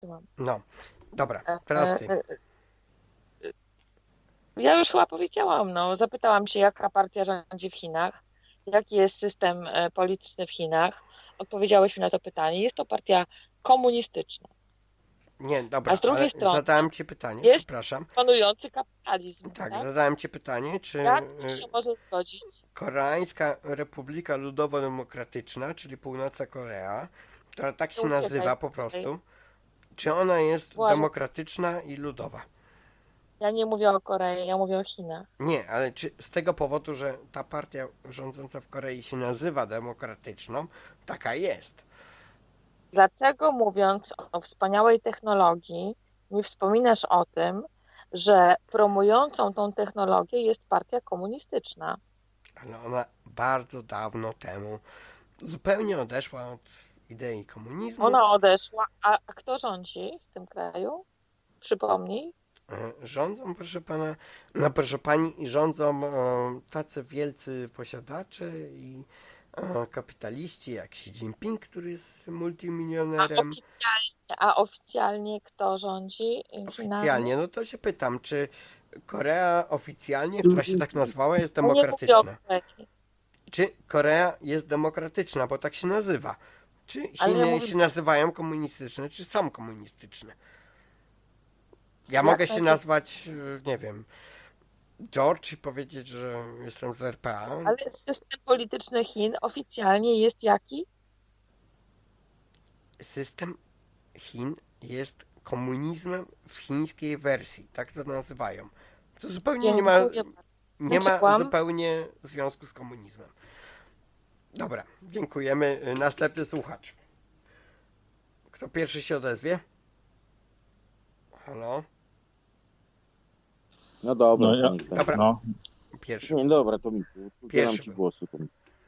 Mam. No, dobra, E, teraz ty. e, Ja już chyba powiedziałam, no, zapytałam się, jaka partia rządzi w Chinach, jaki jest system polityczny w Chinach. Odpowiedziałeś mi na to pytanie. Jest to partia komunistyczna, Nie, a dobra, z ale drugiej strony zadałem ci pytanie, jest przepraszam. panujący kapitalizm, Tak, tak? zadałem ci pytanie, czy Jak to się może zgodzić? Koreańska Republika Ludowo-Demokratyczna, czyli Północna Korea, która tak Nie się uciekaj nazywa po dłużej. prostu, czy ona jest Błażej, demokratyczna i ludowa? ja nie mówię o Korei, ja mówię o Chinach. Nie, ale czy z tego powodu, że ta partia rządząca w Korei się nazywa demokratyczną, taka jest. Dlaczego mówiąc o wspaniałej technologii, nie wspominasz o tym, że promującą tą technologię jest partia komunistyczna? Ale ona bardzo dawno temu zupełnie odeszła od idei komunizmu. Ona odeszła, a kto rządzi w tym kraju? Przypomnij. Rządzą, proszę pana, no proszę pani, i rządzą tacy wielcy posiadacze i kapitaliści jak Xi Jinping, który jest A multimilionerem. oficjalnie kto rządzi Chinami? Oficjalnie, no to się pytam, czy Korea oficjalnie, która się tak nazwała, jest Ja nie mówię o demokratyczna? Korei, Czy Korea jest demokratyczna, bo tak się nazywa? Czy ale ja Chiny mówię się nazywają komunistyczne, czy są komunistyczne? Ja mogę jak się najpierw, nazwać, nie wiem, George i powiedzieć, że jestem z RPA. ale system polityczny Chin oficjalnie jest jaki? System Chin jest komunizmem w chińskiej wersji, tak to nazywają. To zupełnie Dziękuję bardzo. nie ma Skończyłam. zupełnie związku z komunizmem. Dobra, dziękujemy. Następny słuchacz. Kto pierwszy się odezwie? Halo? No dobra, No to ja, niech będzie. Dobra, no, pierwszy Nie, był. dobra, to mi udzielam Pierwszy ci był. głosu. To mi.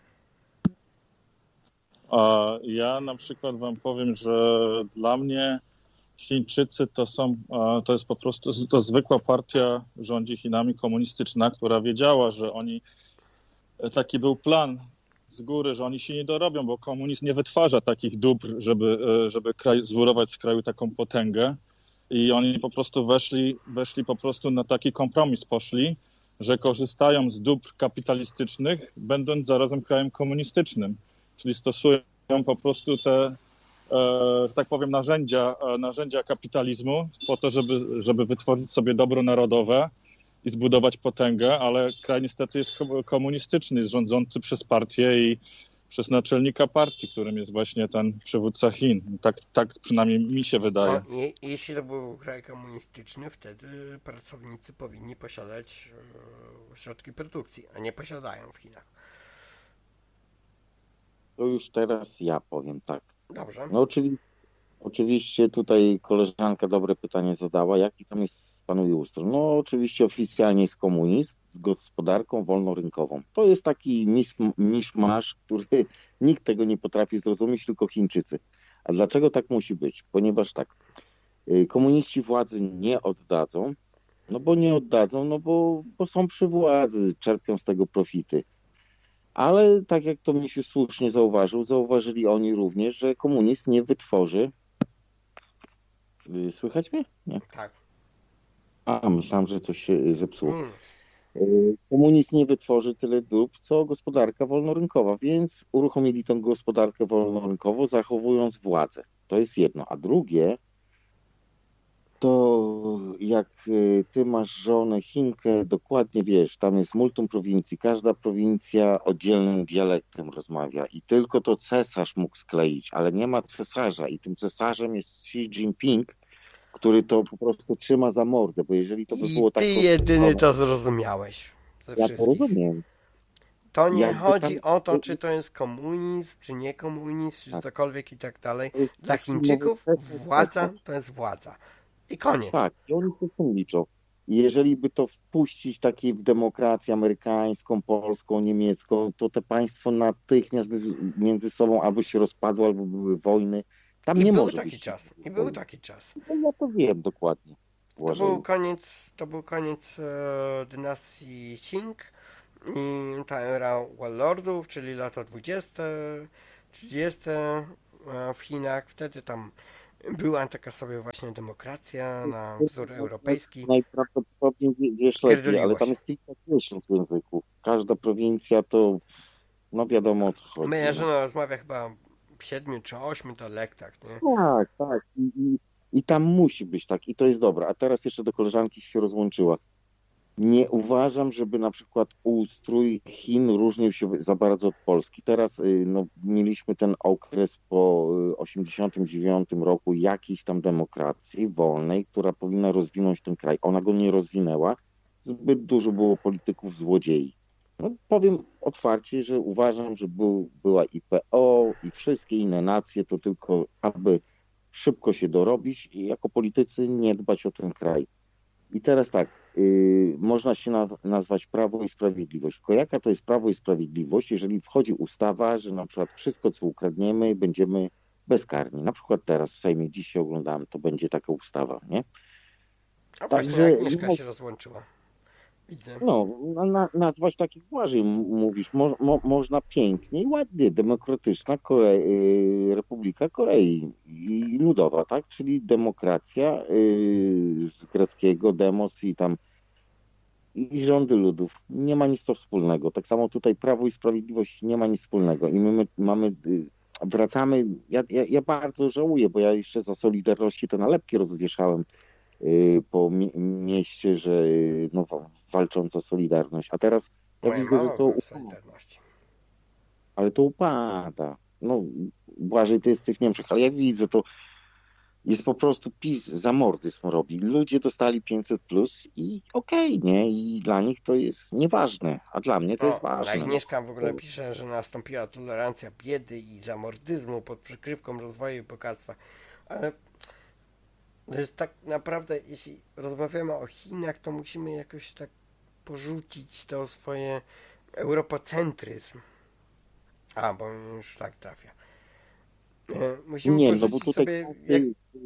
a ja na przykład wam powiem, że dla mnie Chińczycy to jest po prostu to zwykła partia rządzi Chinami komunistyczna, która wiedziała, że taki był plan z góry, że oni się nie dorobią, bo komunizm nie wytwarza takich dóbr, żeby kraj zbudować z kraju taką potęgę. I oni po prostu weszli po prostu na taki kompromis poszli, że korzystają z dóbr kapitalistycznych, będąc zarazem krajem komunistycznym. Czyli stosują po prostu te, że tak powiem, narzędzia kapitalizmu po to, żeby wytworzyć sobie dobro narodowe i zbudować potęgę, ale kraj niestety jest komunistyczny, jest rządzący przez partię i przez naczelnika partii, którym jest właśnie ten przywódca Chin. Tak przynajmniej mi się wydaje. No, jeśli to był kraj komunistyczny, wtedy pracownicy powinni posiadać środki produkcji, a nie posiadają w Chinach. To już teraz ja powiem tak. Dobrze. No oczywiście tutaj koleżanka dobre pytanie zadała, jaki tam jest panuje ustrój. No oczywiście oficjalnie jest komunizm z gospodarką wolnorynkową. To jest taki miszmasz, który nikt tego nie potrafi zrozumieć, tylko Chińczycy. A dlaczego tak musi być? Ponieważ tak, komuniści władzy nie oddadzą, no bo nie oddadzą, no bo są przy władzy, czerpią z tego profity. Ale tak jak to Misiu słusznie zauważyli oni również, że komunizm nie wytworzy. Słychać mnie? Nie. Tak. A, myślałem, że coś się zepsuło. Mm. Komunizm nie wytworzy tyle dóbr, co gospodarka wolnorynkowa, więc uruchomili tę gospodarkę wolnorynkową, zachowując władzę. To jest jedno. A drugie, to jak ty masz żonę Chinkę, dokładnie wiesz, tam jest multum prowincji, każda prowincja oddzielnym dialektem rozmawia i tylko to cesarz mógł skleić, ale nie ma cesarza i tym cesarzem jest Xi Jinping, który to po prostu trzyma za mordę, bo jeżeli to by I było tak ty jedyny rozwiązane, to zrozumiałeś ze ja to wszystkich. rozumiem. To nie Jakby chodzi tam o to, czy to jest komunizm, czy nie komunizm, czy tak, cokolwiek i tak dalej. to jest Dla taki może Chińczyków władza cesarz, to jest władza. I koniec. tak, i oni się tym liczą. I jeżeli by to wpuścić takiej w demokrację amerykańską, polską, niemiecką, to te państwo natychmiast by między sobą albo się rozpadło, albo były wojny. Tam I nie był może taki być czas. I był wojny. taki czas. No ja to wiem dokładnie. To był Błażeju. koniec, dynastii Qing i ta era warlordów, czyli lata 20, 30 w Chinach. Wtedy tam była taka sobie właśnie demokracja na wzór europejski. Najprawdopodobniej wiesz lepiej, Spierdoliło ale tam się. jest kilkadziesiąt języków. Każda prowincja to, no wiadomo o co chodzi. Moja żona rozmawia chyba w 7 czy 8 dialektach, nie? Tak, tak. I tam musi być tak. I to jest dobre. A teraz jeszcze do koleżanki się rozłączyła. Nie uważam, żeby na przykład ustrój Chin różnił się za bardzo od Polski. Teraz no, mieliśmy ten okres po 89 roku jakiejś tam demokracji wolnej, która powinna rozwinąć ten kraj. Ona go nie rozwinęła. Zbyt dużo było polityków złodziei. No, powiem otwarcie, że uważam, że była IPO i wszystkie inne nacje, to tylko aby szybko się dorobić i jako politycy nie dbać o ten kraj. I teraz tak, można się nazwać Prawo i Sprawiedliwość. Tylko jaka to jest Prawo i Sprawiedliwość, jeżeli wchodzi ustawa, że na przykład wszystko, co ukradniemy, będziemy bezkarni. Na przykład teraz w Sejmie dzisiaj oglądałem, to będzie taka ustawa, nie? A właśnie Także Agnieszka się rozłączyła. Widzę. no, nazwać takich błażej mówisz, można pięknie i ładnie, demokratyczna Republika Korei i Ludowa, tak? Czyli demokracja z greckiego demos i tam i rządy ludów. Nie ma nic to wspólnego. Tak samo tutaj Prawo i Sprawiedliwość nie ma nic wspólnego. I my mamy, wracamy, ja bardzo żałuję, bo ja jeszcze za Solidarności te nalepki rozwieszałem po mieście, że no, walcząca Solidarność. A teraz ja Moja widzę, że mama to była w upada. Solidarności. Ale to upada. No, Błażej, ty jesteś w Niemczech, ale ja widzę, to jest po prostu PiS zamordyzm robi. Ludzie dostali 500 plus i okej, nie? I dla nich to jest nieważne, a dla mnie to jest ważne. Agnieszka w ogóle pisze, że nastąpiła tolerancja biedy i zamordyzmu pod przykrywką rozwoju i bogactwa. Ale to jest tak naprawdę, jeśli rozmawiamy o Chinach, to musimy jakoś tak porzucić to swoje europocentryzm. A, bo już tak trafia. Musimy Nie, no bo porzucić tutaj sobie... Jak...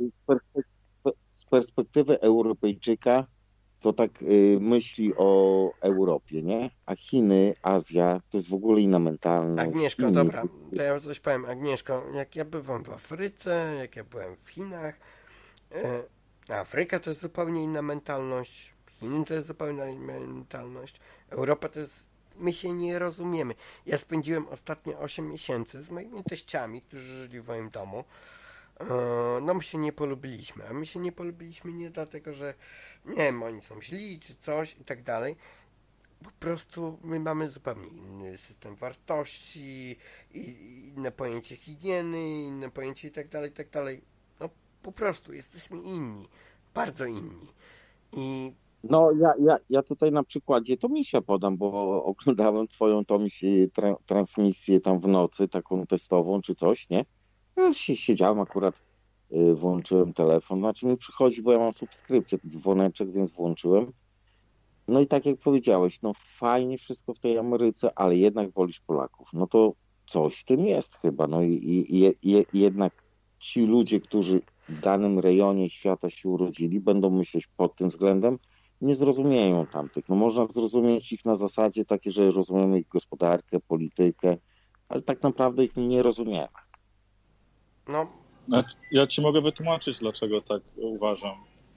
z perspektywy Europejczyka to tak myśli o Europie, nie? A Chiny, Azja to jest w ogóle inna mentalność. Agnieszko, dobra, to ja coś powiem. Agnieszko, jak ja bywam w Afryce, jak ja byłem w Chinach, Afryka to jest zupełnie inna mentalność, Chiny to jest zupełnie inna mentalność, Europa to jest... My się nie rozumiemy. Ja spędziłem ostatnie 8 miesięcy z moimi teściami, którzy żyli w moim domu. No my się nie polubiliśmy, a my się nie polubiliśmy nie dlatego, że nie wiem, oni są źli czy coś i tak dalej. Po prostu my mamy zupełnie inny system wartości, inne pojęcie higieny, inne pojęcie i tak dalej. No po prostu jesteśmy inni, bardzo inni. I No ja tutaj na przykładzie to Misia podam, bo oglądałem twoją transmisję tam w nocy, taką testową czy coś, nie? Ja siedziałem akurat, włączyłem telefon, znaczy mi przychodzi, bo ja mam subskrypcję, dzwoneczek, więc włączyłem. No i tak jak powiedziałeś, no fajnie wszystko w tej Ameryce, ale jednak wolisz Polaków. No to coś w tym jest chyba. No i jednak ci ludzie, którzy w danym rejonie świata się urodzili, będą myśleć pod tym względem, nie zrozumieją tamtych. No można zrozumieć ich na zasadzie takiej, że rozumiemy ich gospodarkę, politykę, ale tak naprawdę ich nie rozumiemy. no, Ja ci mogę wytłumaczyć, dlaczego tak uważam.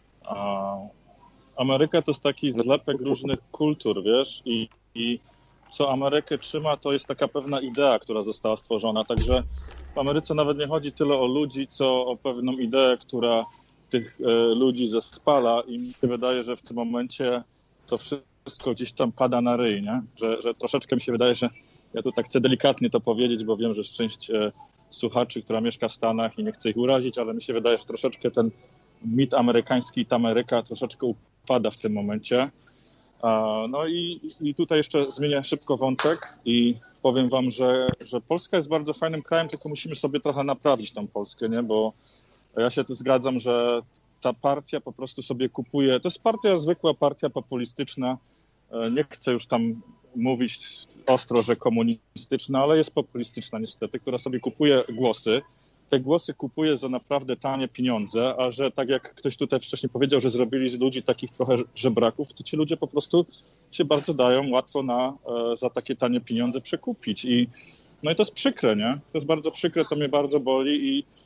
Ameryka to jest taki zlepek różnych kultur, wiesz, i co Amerykę trzyma, to jest taka pewna idea, która została stworzona. Także w Ameryce nawet nie chodzi tyle o ludzi, co o pewną ideę, która tych ludzi zespala i mi się wydaje, że w tym momencie to wszystko gdzieś tam pada na ryj, nie? Że troszeczkę mi się wydaje, że ja tu tak chcę delikatnie to powiedzieć, bo wiem, że jest część słuchaczy, która mieszka w Stanach i nie chcę ich urazić, ale mi się wydaje, że troszeczkę ten mit amerykański i ta Ameryka troszeczkę upada w tym momencie. No i tutaj jeszcze zmienię szybko wątek i powiem wam, że Polska jest bardzo fajnym krajem, tylko musimy sobie trochę naprawić tą Polskę, nie? Bo ja się tu zgadzam, że ta partia po prostu sobie kupuje, to jest partia, zwykła partia populistyczna, nie chcę już tam mówić ostro, że komunistyczna, ale jest populistyczna niestety, która sobie kupuje głosy. Te głosy kupuje za naprawdę tanie pieniądze, a że tak jak ktoś tutaj wcześniej powiedział, że zrobili z ludzi takich trochę żebraków, to ci ludzie po prostu się bardzo dają łatwo za takie tanie pieniądze przekupić. No i to jest przykre, nie? To jest bardzo przykre, to mnie bardzo boli i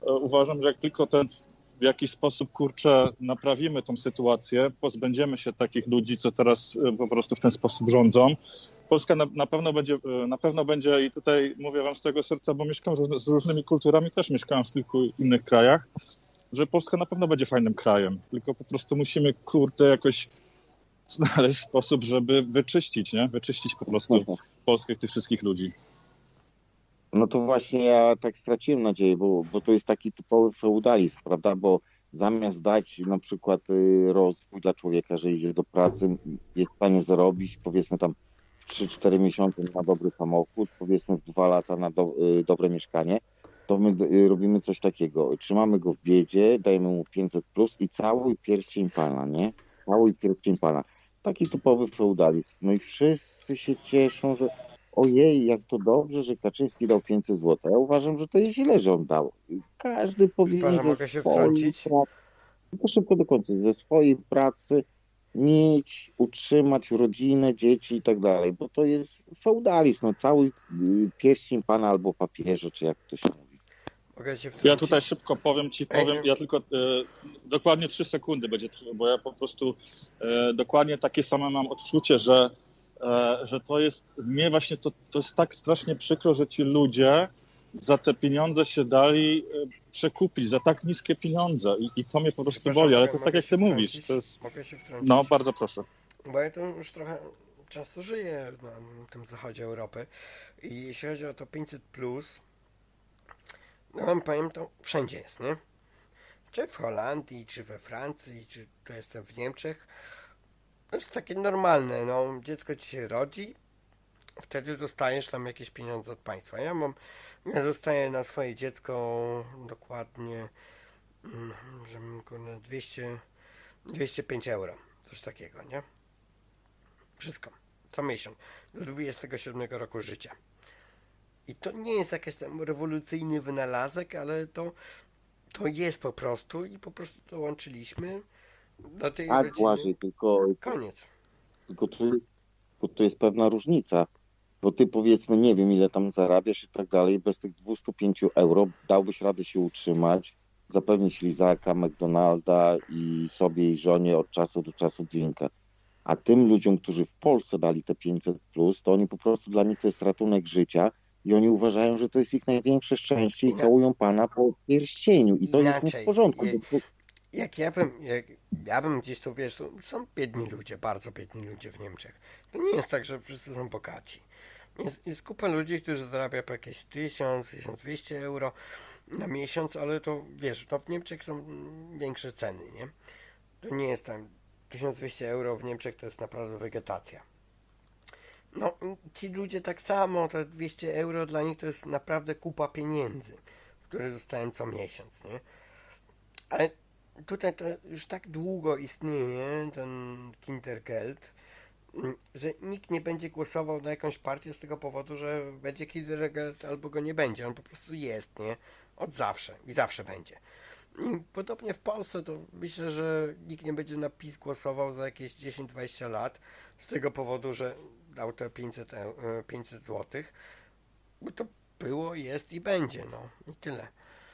uważam, że jak tylko w jakiś sposób, kurczę, naprawimy tą sytuację, pozbędziemy się takich ludzi, co teraz po prostu w ten sposób rządzą. Polska na pewno będzie, i tutaj mówię wam z tego serca, bo mieszkam z różnymi kulturami, też mieszkałem w kilku innych krajach, że Polska na pewno będzie fajnym krajem, tylko po prostu musimy, kurde, jakoś znaleźć sposób, żeby wyczyścić, nie? Wyczyścić po prostu Polskę tych wszystkich ludzi. No to właśnie ja tak straciłem nadzieję, bo to jest taki typowy feudalizm, prawda? Bo zamiast dać na przykład rozwój dla człowieka, że idzie do pracy, jest w stanie zarobić, powiedzmy tam 3-4 miesiące na dobry samochód, powiedzmy w 2 lata na dobre mieszkanie, to my robimy coś takiego. Trzymamy go w biedzie, dajemy mu 500+ i cały pierścień pana, nie? Cały pierścień pana. Taki typowy feudalizm. No i wszyscy się cieszą, że ojej, jak to dobrze, że Kaczyński dał 500 zł. Ja uważam, że to jest źle, że on dał. Każdy powinien mogę się wtrącić? tylko szybko do końca, ze swojej pracy mieć, utrzymać rodzinę, dzieci i tak dalej, bo to jest feudalizm, no cały pierścień pana albo papieża, czy jak to się mówi. Mogę się wtrącić? Ja tutaj szybko powiem, ja tylko dokładnie 3 sekundy będzie, bo ja po prostu dokładnie takie same mam odczucie, że to jest, mnie właśnie to jest tak strasznie przykro, że ci ludzie za te pieniądze się dali przekupić, za tak niskie pieniądze i to mnie po prostu boli, ale to tak jak ty mówisz. To jest... Mogę się wtrącić? No, bardzo proszę. Bo ja tu już trochę czasu żyję na tym zachodzie Europy i jeśli chodzi o to 500+, no wam powiem, to wszędzie jest, nie? Czy w Holandii, czy we Francji, czy tu jestem w Niemczech. To jest takie normalne, no, dziecko ci się rodzi, wtedy dostajesz tam jakieś pieniądze od państwa. Ja dostaję na swoje dziecko dokładnie, że 205 euro, coś takiego, nie? Wszystko, co miesiąc, do 27 roku życia. I to nie jest jakiś tam rewolucyjny wynalazek, ale to jest po prostu i po prostu dołączyliśmy do tej rodziny. Błażej, Koniec. Tylko tu jest pewna różnica, bo ty powiedzmy, nie wiem ile tam zarabiasz i tak dalej, bez tych 205 euro dałbyś radę się utrzymać, zapewnić lizaka, McDonalda i sobie i żonie od czasu do czasu drinka. A tym ludziom, którzy w Polsce dali te 500+, to oni po prostu, dla nich to jest ratunek życia i oni uważają, że to jest ich największe szczęście i całują pana po pierścieniu i to jest nie w porządku. Ja bym gdzieś tu, wiesz, są biedni ludzie, bardzo biedni ludzie w Niemczech. To nie jest tak, że wszyscy są bogaci. Jest kupa ludzi, którzy zarabia po jakieś 1000-1200 euro na miesiąc, ale to, wiesz, no w Niemczech są większe ceny, nie? To nie jest tam 1200 euro w Niemczech, to jest naprawdę wegetacja. No, ci ludzie tak samo, te 200 euro dla nich to jest naprawdę kupa pieniędzy, które dostałem co miesiąc, nie? Ale tutaj to już tak długo istnieje ten Kindergeld, że nikt nie będzie głosował na jakąś partię z tego powodu, że będzie Kindergeld albo go nie będzie. On po prostu jest, nie? Od zawsze i zawsze będzie. I podobnie w Polsce to myślę, że nikt nie będzie na PiS głosował za jakieś 10-20 lat z tego powodu, że dał te 500 zł, bo to było, jest i będzie, no i tyle.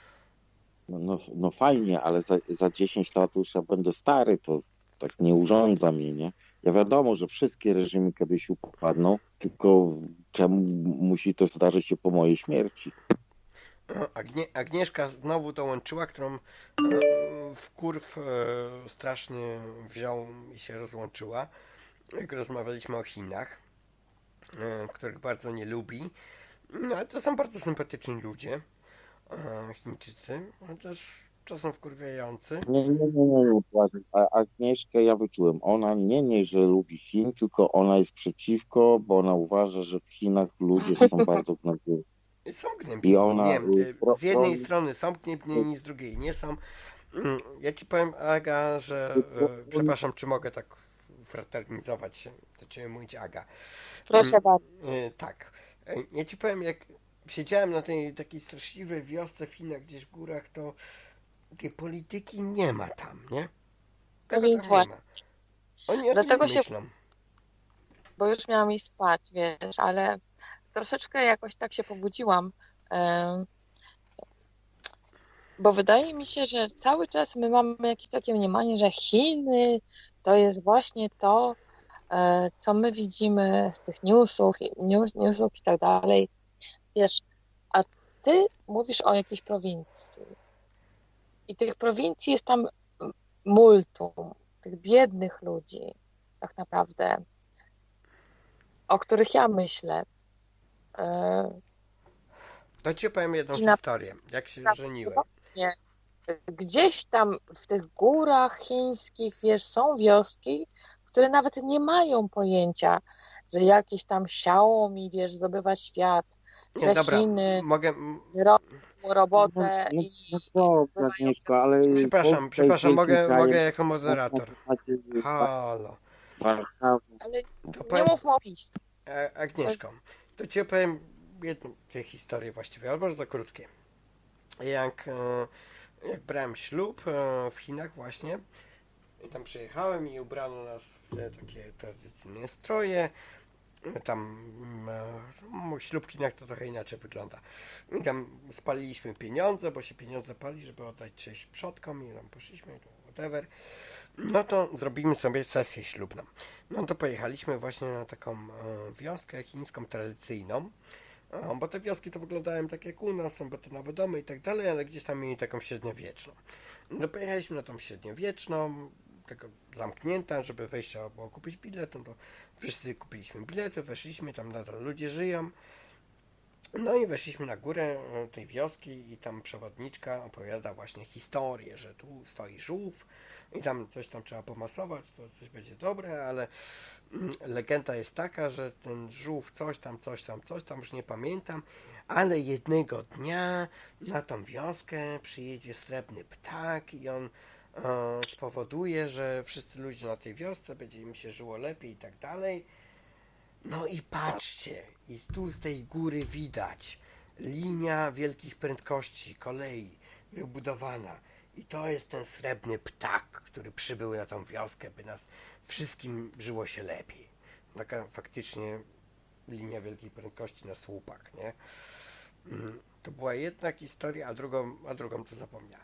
No fajnie, ale za 10 lat już ja będę stary, to tak nie urządza mnie, nie? Ja wiadomo, że wszystkie reżimy kiedyś upadną, tylko czemu musi to zdarzyć się po mojej śmierci? Agnieszka znowu dołączyła, którą wkurw strasznie wziął i się rozłączyła, jak rozmawialiśmy o Chinach, których bardzo nie lubi. No, ale to są bardzo sympatyczni ludzie, Chińczycy, chociaż czasem wkurwiający. Nie. Agnieszkę ja wyczułem. Ona nie, że lubi Chin, tylko ona jest przeciwko, bo ona uważa, że w Chinach ludzie są bardzo gnębieni. Są gnębieni, I ona, z jednej strony są gnębieni, z drugiej nie są. Ja ci powiem, Aga, że przepraszam, czy mogę tak fraternizować się, czy mówić Aga. Proszę bardzo. Tak. Ja ci powiem, jak siedziałem na tej takiej straszliwej wiosce w Chinach, gdzieś w górach, to tej polityki nie ma tam, nie? Tego tam nie ma. Oni o Dlatego tym myślą. Bo już miałam iść spać, wiesz, ale troszeczkę jakoś tak się pobudziłam. Bo wydaje mi się, że cały czas my mamy jakieś takie mniemanie, że Chiny to jest właśnie to, co my widzimy z tych newsów i tak dalej. Wiesz, a ty mówisz o jakiejś prowincji. I tych prowincji jest tam multum, tych biednych ludzi, tak naprawdę, o których ja myślę. To ci powiem jedną I na historię, jak się żeniłem. prawdopodobnie gdzieś tam w tych górach chińskich, wiesz, są wioski, które nawet nie mają pojęcia, że jakieś tam Xiaomi, wiesz, zdobywa świat, Nie, że dobra, Chiny mogę... robią robotę No, i no dobrze, bywają... Agnieszko, ale Przepraszam, Polska jest wielkim mogę krajem, jako moderator. na Halo. Warszawa. Ale To nie powiem, mówmy o PiS. Agnieszko, to ci opowiem jedną tę historię właściwie, albo bardzo krótkie. Jak brałem ślub w Chinach właśnie, i tam przyjechałem i ubrano nas w te takie tradycyjne stroje. Tam mój ślub w Chinach to trochę inaczej wygląda. I tam spaliliśmy pieniądze, bo się pieniądze pali, żeby oddać cześć przodkom i tam poszliśmy, whatever. No to zrobimy sobie sesję ślubną. No to pojechaliśmy właśnie na taką wioskę chińską tradycyjną, bo te wioski to wyglądają tak jak u nas, są betonowe domy i tak dalej, ale gdzieś tam mieli taką średniowieczną. No pojechaliśmy na tą średniowieczną, taka zamknięta, żeby wejść trzeba było kupić bilet, no to wszyscy kupiliśmy bilety, weszliśmy, tam nadal ludzie żyją. No i weszliśmy na górę tej wioski i tam przewodniczka opowiada właśnie historię, że tu stoi żółw i tam coś tam trzeba pomasować, to coś będzie dobre, ale legenda jest taka, że ten żółw coś tam, już nie pamiętam, ale jednego dnia na tą wioskę przyjedzie srebrny ptak i on spowoduje, że wszyscy ludzie na tej wiosce będzie im się żyło lepiej i tak dalej. No i patrzcie, i tu z tej góry widać linia wielkich prędkości kolei wybudowana. I to jest ten srebrny ptak, który przybył na tą wioskę, by nas wszystkim żyło się lepiej. Taka faktycznie linia wielkiej prędkości na słupach, nie? To była jedna historia, a drugą to zapomniałem.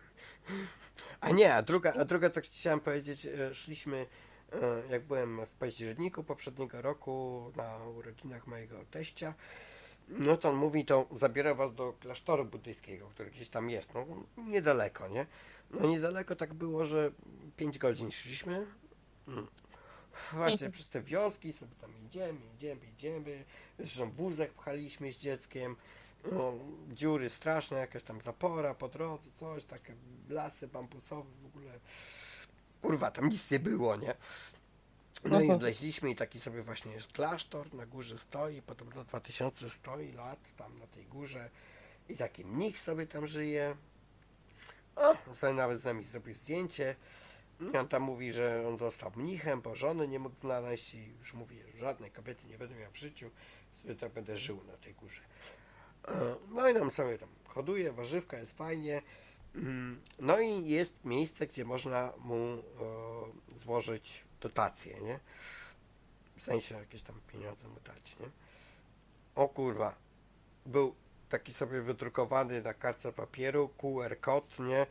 A druga to chciałem powiedzieć, szliśmy, jak byłem w październiku poprzedniego roku na urodzinach mojego teścia, no to on mówi, to zabiorę was do klasztoru buddyjskiego, który gdzieś tam jest, no niedaleko, nie? No niedaleko tak było, że 5 godzin szliśmy, właśnie przez te wioski sobie tam idziemy, zresztą wózek pchaliśmy z dzieckiem, no, dziury straszne, jakaś tam zapora po drodze, coś, takie lasy bambusowe w ogóle, kurwa, tam nic nie było, nie? No i wleźliśmy i taki sobie właśnie jest klasztor, na górze stoi, podobno 2000 stoi lat tam na tej górze i taki mnich sobie tam żyje. O, sobie nawet z nami zrobił zdjęcie. On tam mówi, że on został mnichem, bo żony nie mógł znaleźć i już mówi, że żadnej kobiety nie będę miał w życiu, sobie tak będę żył na tej górze. No i nam sobie tam hoduje, warzywka, jest fajnie. No i jest miejsce, gdzie można mu złożyć dotację, nie? W sensie jakieś tam pieniądze mu dać, nie? O kurwa, był taki sobie wydrukowany na kartce papieru QR kod, nie?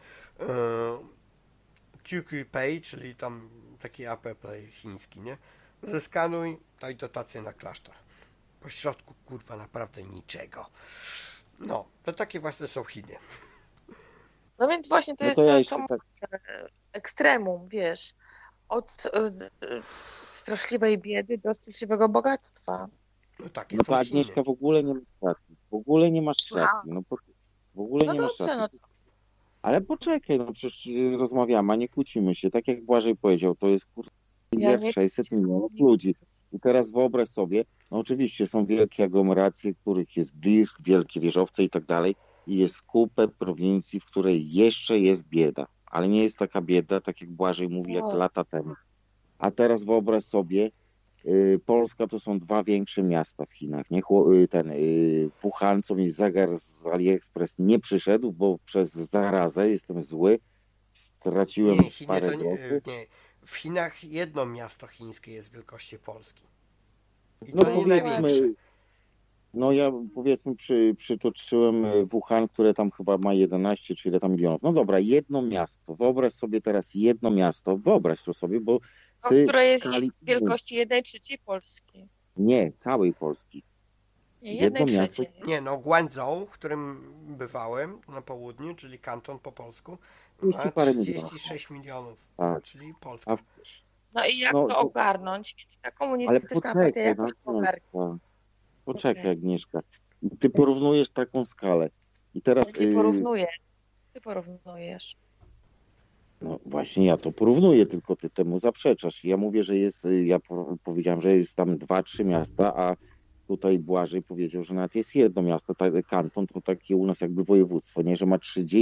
QQ Pay, czyli tam taki Apple Pay chiński, nie? Zeskanuj, daj dotację na klasztor. Po środku, kurwa, naprawdę niczego. No, to takie właśnie są Chiny. No więc właśnie to No jest to ja to, jeszcze co tak, ekstremum, wiesz, od straszliwej biedy do straszliwego bogactwa. No takie no są to Chiny. Agnieszka w ogóle nie masz racji. W ogóle nie masz Słucham. racji. W ogóle No nie masz dobrze, racji. no Ale poczekaj, no przecież rozmawiamy, a nie kłócimy się. Tak jak Błażej powiedział, to jest ja nie 600 milionów ludzi. I teraz wyobraź sobie, no oczywiście są wielkie aglomeracje, których jest blisk, wielkie wieżowce i tak dalej. I jest kupę prowincji, w której jeszcze jest bieda. Ale nie jest taka bieda, tak jak Błażej mówi, jak lata temu. A teraz wyobraź sobie, Polska to są 2 większe miasta w Chinach. Nie? Wuhan, co mi zegar z AliExpress nie przyszedł, bo przez zarazę jestem zły. Straciłem parę groszy. Nie. W Chinach jedno miasto chińskie jest wielkości Polski. I No to nie powiedzmy, największe. No ja powiedzmy przytoczyłem Wuhan, które tam chyba ma 11 czy ile tam milionów. No dobra, jedno miasto. Wyobraź sobie teraz jedno miasto. Wyobraź to sobie, bo ty Która w jest skali wielkości 1/3 Polski. nie całej Polski. Nie, Jedno miasto 1/3. Nie, no Guangzhou, w którym bywałem na południu, czyli kanton po polsku, 30 ma parę milionów. 36 milionów, Tak. czyli A Polska. No i jak no, to ogarnąć? Więc ta ale komunistyczna partia poczekaj, jakoś to ogarnie. Poczekaj, Okej. Agnieszka. I ty porównujesz taką skalę. I teraz Ja nie porównuję. Ty porównujesz. no właśnie ja to porównuję, tylko ty temu zaprzeczasz. Ja mówię, że jest, powiedziałem, że jest tam 2-3 miasta, a tutaj Błażej powiedział, że nawet jest jedno miasto, kanton to takie u nas jakby województwo, nie, że ma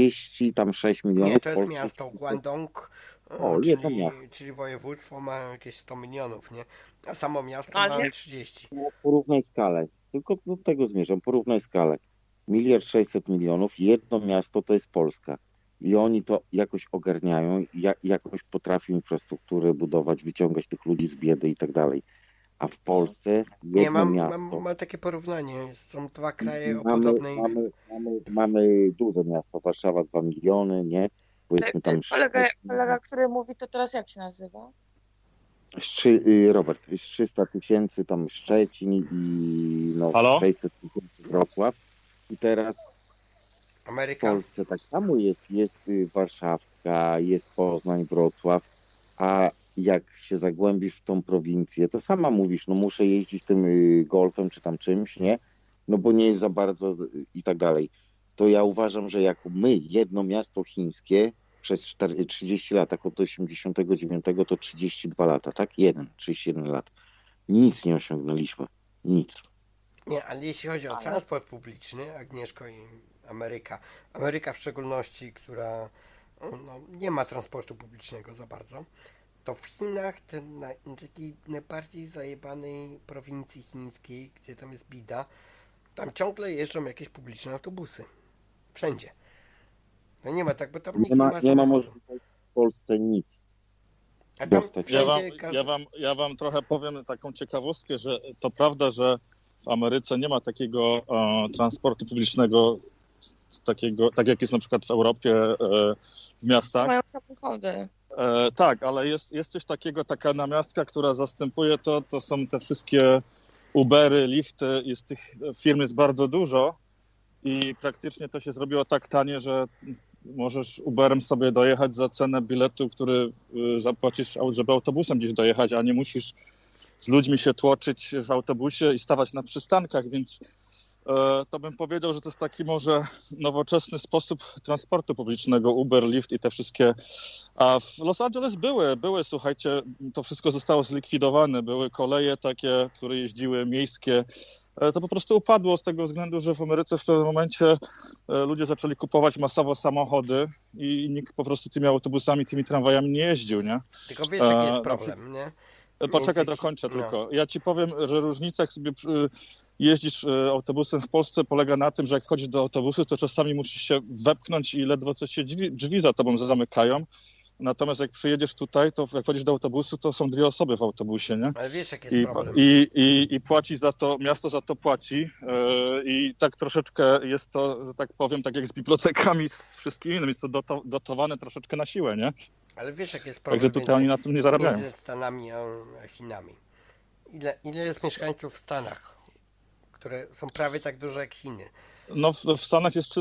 36 milionów. Nie, to jest Polski. miasto Guangdong, jedno miasto. czyli województwo ma jakieś 100 milionów, nie? A samo miasto Ale- ma 30. Porównaj skalę. Tylko do tego zmierzam. Porównaj skalę. 1,6 mld, jedno miasto to jest Polska. I oni to jakoś ogarniają, jakoś potrafią infrastrukturę budować, wyciągać tych ludzi z biedy i tak dalej. A w Polsce Nie, jedno miasto. mam takie porównanie. Są dwa kraje o Mamy, podobnej... mamy duże miasto, Warszawa 2 miliony, nie? Powiedzmy tam Kolega, który mówi, to teraz jak się nazywa? Robert, 300 000 tam Szczecin i no, Halo? 600 000 Wrocław. I teraz w Ameryka. Polsce tak samo jest Warszawka, jest Poznań, Wrocław, a jak się zagłębisz w tą prowincję, to sama mówisz, no muszę jeździć tym golfem czy tam czymś, nie? No bo nie jest za bardzo i tak dalej. To ja uważam, że jako my, jedno miasto chińskie przez 30 lat, tak od 89 to 32 lata, tak? 31 lat. Nic nie osiągnęliśmy. Nic. Nie, ale jeśli chodzi o transport publiczny, Agnieszko i Ameryka w szczególności, która no, nie ma transportu publicznego za bardzo, to w Chinach, takiej najbardziej zajebanej prowincji chińskiej, gdzie tam jest bida, tam ciągle jeżdżą jakieś publiczne autobusy. Wszędzie. No nie ma tak, bo tam nikt Nie ma samochodu. możliwości w Polsce nic. A tam dostać. Ja wam trochę powiem taką ciekawostkę, że to prawda, że w Ameryce nie ma takiego transportu publicznego, tak jak jest na przykład w Europie, w miastach. Mają samochody. Tak, ale jest coś takiego, taka namiastka, która zastępuje to są te wszystkie Ubery, lifty, tych firm jest bardzo dużo i praktycznie to się zrobiło tak tanie, że możesz Uberem sobie dojechać za cenę biletu, który zapłacisz, żeby autobusem gdzieś dojechać, a nie musisz z ludźmi się tłoczyć w autobusie i stawać na przystankach, więc to bym powiedział, że to jest taki może nowoczesny sposób transportu publicznego, Uber, Lyft i te wszystkie. A w Los Angeles były, słuchajcie, to wszystko zostało zlikwidowane, były koleje takie, które jeździły miejskie. To po prostu upadło z tego względu, że w Ameryce w pewnym momencie ludzie zaczęli kupować masowo samochody i nikt po prostu tymi autobusami, tymi tramwajami nie jeździł, nie? Tylko wiesz, jaki jest problem, nie? Poczekaj, dokończę tylko. Ja ci powiem, że różnica, jak sobie jeździsz autobusem w Polsce, polega na tym, że jak wchodzisz do autobusu, to czasami musisz się wepchnąć i ledwo co się drzwi za tobą zamykają. Natomiast jak przyjedziesz tutaj, to jak wchodzisz do autobusu, to są 2 osoby w autobusie, nie? Ale wiesz, jaki jest problem. I płaci za to, miasto za to płaci i tak troszeczkę jest to, że tak powiem, tak jak z bibliotekami, z wszystkim innym, jest to dotowane troszeczkę na siłę, nie? Ale wiesz, jaki jest problem. Także tutaj oni na tym nie zarabiają. Między Stanami a Chinami. Ile jest mieszkańców w Stanach, które są prawie tak duże jak Chiny? No w Stanach jest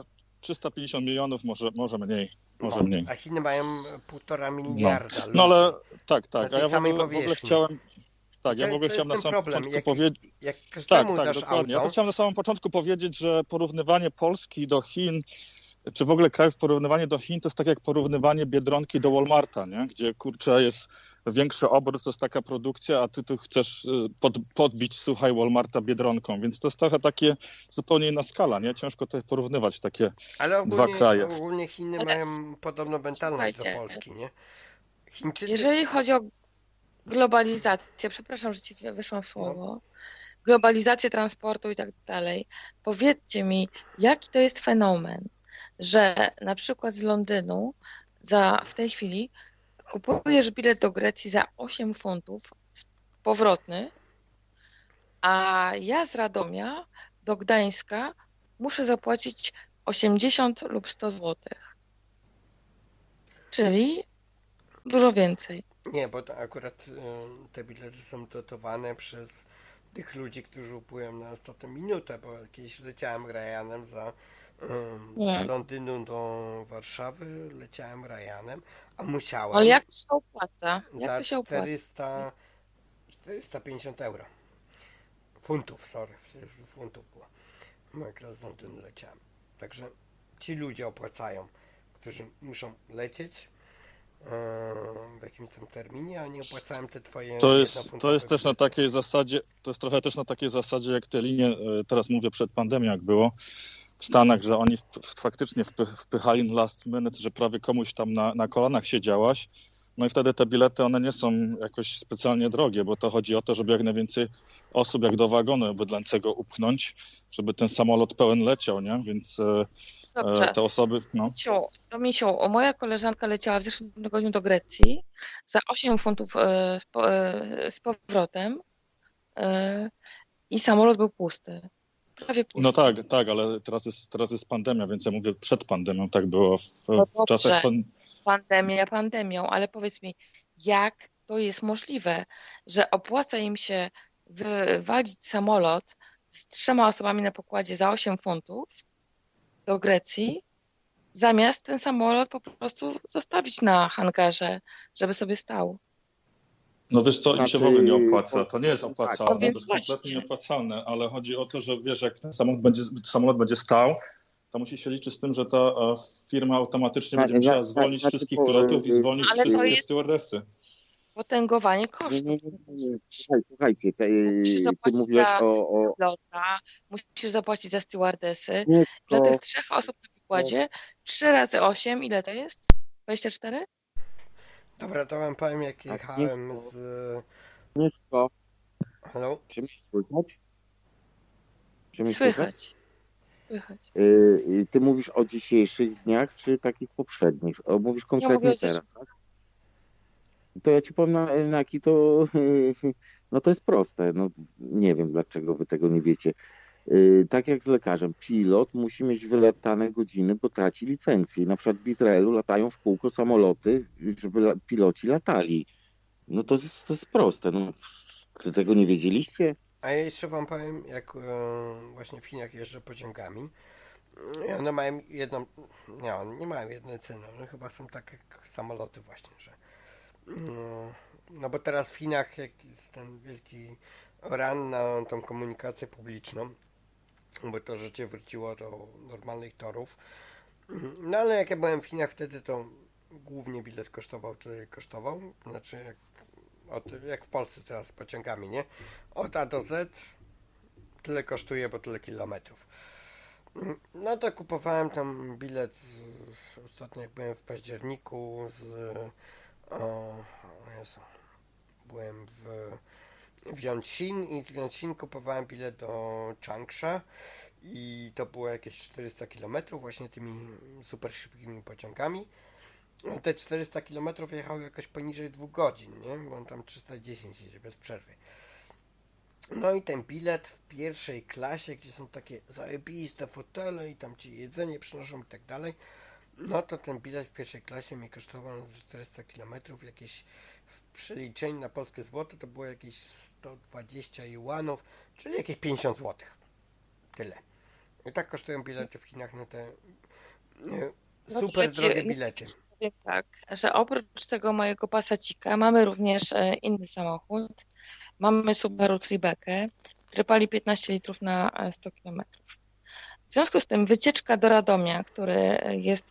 350 milionów, może mniej. Może mniej. A Chiny mają 1,5 miliarda ludzi. No ale tak. Na A tej ja samej w ogóle powierzchni. chciałem. Tak, To- ja w ogóle to chciałem na jest ten samym problem. początku powiedzieć. Jak każdemu Tak, dasz dokładnie. Ja auto, to chciałem na samym początku powiedzieć, że porównywanie Polski do Chin, czy w ogóle krajów porównywanie do Chin, to jest tak jak porównywanie Biedronki do Walmarta, nie? Gdzie kurczę jest większy obrót, to jest taka produkcja, a ty tu chcesz podbić, słuchaj, Walmarta Biedronką, więc to jest trochę takie zupełnie inna skala, nie? Ciężko to porównywać takie ale dwa kraje. ogólnie Chiny Ale- mają podobną mentalność do Słuchajcie. Polski, nie? Chińczycy... Jeżeli chodzi o globalizację, przepraszam, że ci wyszłam w słowo, globalizację transportu i tak dalej, powiedzcie mi, jaki to jest fenomen, że na przykład z Londynu w tej chwili kupujesz bilet do Grecji za 8 funtów powrotny, a ja z Radomia do Gdańska muszę zapłacić 80 lub 100 złotych. Czyli dużo więcej. Nie, bo to akurat te bilety są dotowane przez tych ludzi, którzy upłyną na ostatnią minutę, bo kiedyś leciałem Ryanem z Londynu do Warszawy, leciałem Ryanem, a musiałem Ale jak to się opłaca? Jak za to się opłaca? 450 euro. Funtów, sorry, już funtów było. No jak raz z Londynu leciałem. Także ci ludzie opłacają, którzy muszą lecieć w jakimś tam terminie, a nie opłacałem te twoje To jednofuntowe jest też na bilety. takiej zasadzie, to jest trochę też na takiej zasadzie, jak te linie, teraz mówię przed pandemią, jak było w Stanach, że oni faktycznie wpychali last minute, że prawie komuś tam na kolanach siedziałaś. No i wtedy te bilety, one nie są jakoś specjalnie drogie, bo to chodzi o to, żeby jak najwięcej osób jak do wagonu bydlęcego upchnąć, żeby ten samolot pełen leciał, nie? Więc Dobrze. te osoby, no. Misiu, moja koleżanka leciała w zeszłym tygodniu do Grecji za 8 funtów z powrotem i samolot był pusty. Prawie pusty. No tak, ale teraz jest pandemia, więc ja mówię przed pandemią, tak było w czasach Pandemią, ale powiedz mi, jak to jest możliwe, że opłaca im się wywalić samolot z 3 osobami na pokładzie za 8 funtów do Grecji, zamiast ten samolot po prostu zostawić na hangarze, żeby sobie stał. No wiesz co, im się w ogóle nie opłaca. To nie jest No opłacalne, to więc jest kompletnie właśnie. nieopłacalne, ale chodzi o to, że wiesz, jak ten samolot będzie stał, to musi się liczyć z tym, że ta firma automatycznie będzie musiała zwolnić wszystkich pilotów i zwolnić Ale to wszystkie jest stewardessy. potęgowanie kosztów. Słuchajcie, Musisz ty zapłacić mówiłeś za o pilota, musisz zapłacić za stewardessy. nie, Dla to tych 3 osób na pokładzie 3 razy 8, ile to jest? 24? Dobra, to wam powiem, jak Tak, jechałem nie, z... Agnieszko, Hello? czy mnie słychać? Słychać. Ty mówisz o dzisiejszych dniach, czy takich poprzednich? Mówisz Ja konkretnie mówię o teraz, tak? To ja ci powiem, na jaki to... No to jest proste. No, nie wiem, dlaczego wy tego nie wiecie. Tak jak z lekarzem, pilot musi mieć wylatane godziny, bo traci licencję. Na przykład w Izraelu latają w kółko samoloty, żeby piloci latali. No to jest proste. No, czy tego nie wiedzieliście? A ja jeszcze wam powiem, jak właśnie w Chinach jeżdżę pociągami. I one mają jedną... Nie, one nie mają jednej ceny. One chyba są tak jak samoloty właśnie, że... No bo teraz w Chinach, jak jest ten wielki run na tą komunikację publiczną, bo to życie wróciło do normalnych torów. No ale jak ja byłem w Chinach wtedy, to głównie bilet kosztował, tyle kosztował. Znaczy jak w Polsce teraz z pociągami, nie? Od A do Z tyle kosztuje, bo tyle kilometrów. No to kupowałem tam bilet ostatnio jak byłem w październiku Jezu, byłem w Yongxin i w Yongxin kupowałem bilet do Changsha i to było jakieś 400 km właśnie tymi super szybkimi pociągami. No te 400 km jechały jakoś poniżej 2 godzin, nie? Bo on tam 310 jedzie bez przerwy. No i ten bilet w pierwszej klasie, gdzie są takie zajebiste fotele i tam ci jedzenie przynoszą i tak dalej, no to ten bilet w pierwszej klasie mi kosztował 400 km, jakieś w przeliczeniu na polskie złote to było jakieś 120 juanów, czyli jakieś 50 zł. Tyle. I tak kosztują bilety w Chinach na te super drogie bilety. Powiem tak, że oprócz tego mojego Passacika mamy również inny samochód. Mamy Subaru Tribeckę, który pali 15 litrów na 100 km. W związku z tym wycieczka do Radomia, który jest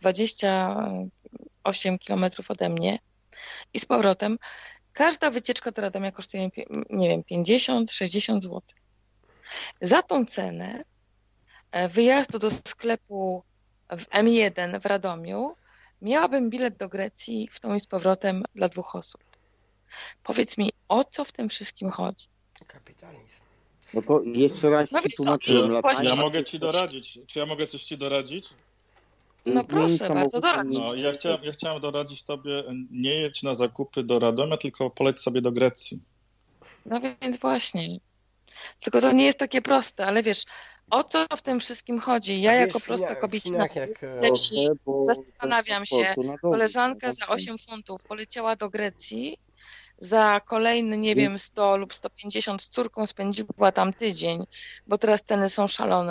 28 km ode mnie i z powrotem, każda wycieczka do Radomia kosztuje, nie wiem, 50-60 zł. Za tą cenę wyjazdu do sklepu w M1 w Radomiu miałabym bilet do Grecji w tą i z powrotem dla 2 osób. Powiedz mi, o co w tym wszystkim chodzi? Kapitalizm. No to jeszcze raz ci tłumaczyłem. Właśnie. Ja mogę ci doradzić. Czy ja mogę coś ci doradzić? No proszę, bardzo doradź. No, ja chciałem doradzić tobie, nie jedź na zakupy do Radomia, tylko poleć sobie do Grecji. No więc właśnie. Tylko to nie jest takie proste, ale wiesz, o co w tym wszystkim chodzi? Ja A jako wiesz, prosta w kobiecina Chinach jak... ze wsi bo zastanawiam się, to na dole, koleżanka no, za 8 funtów poleciała do Grecji, za kolejny, nie wiem, 100 lub 150 z córką spędziła tam tydzień, bo teraz ceny są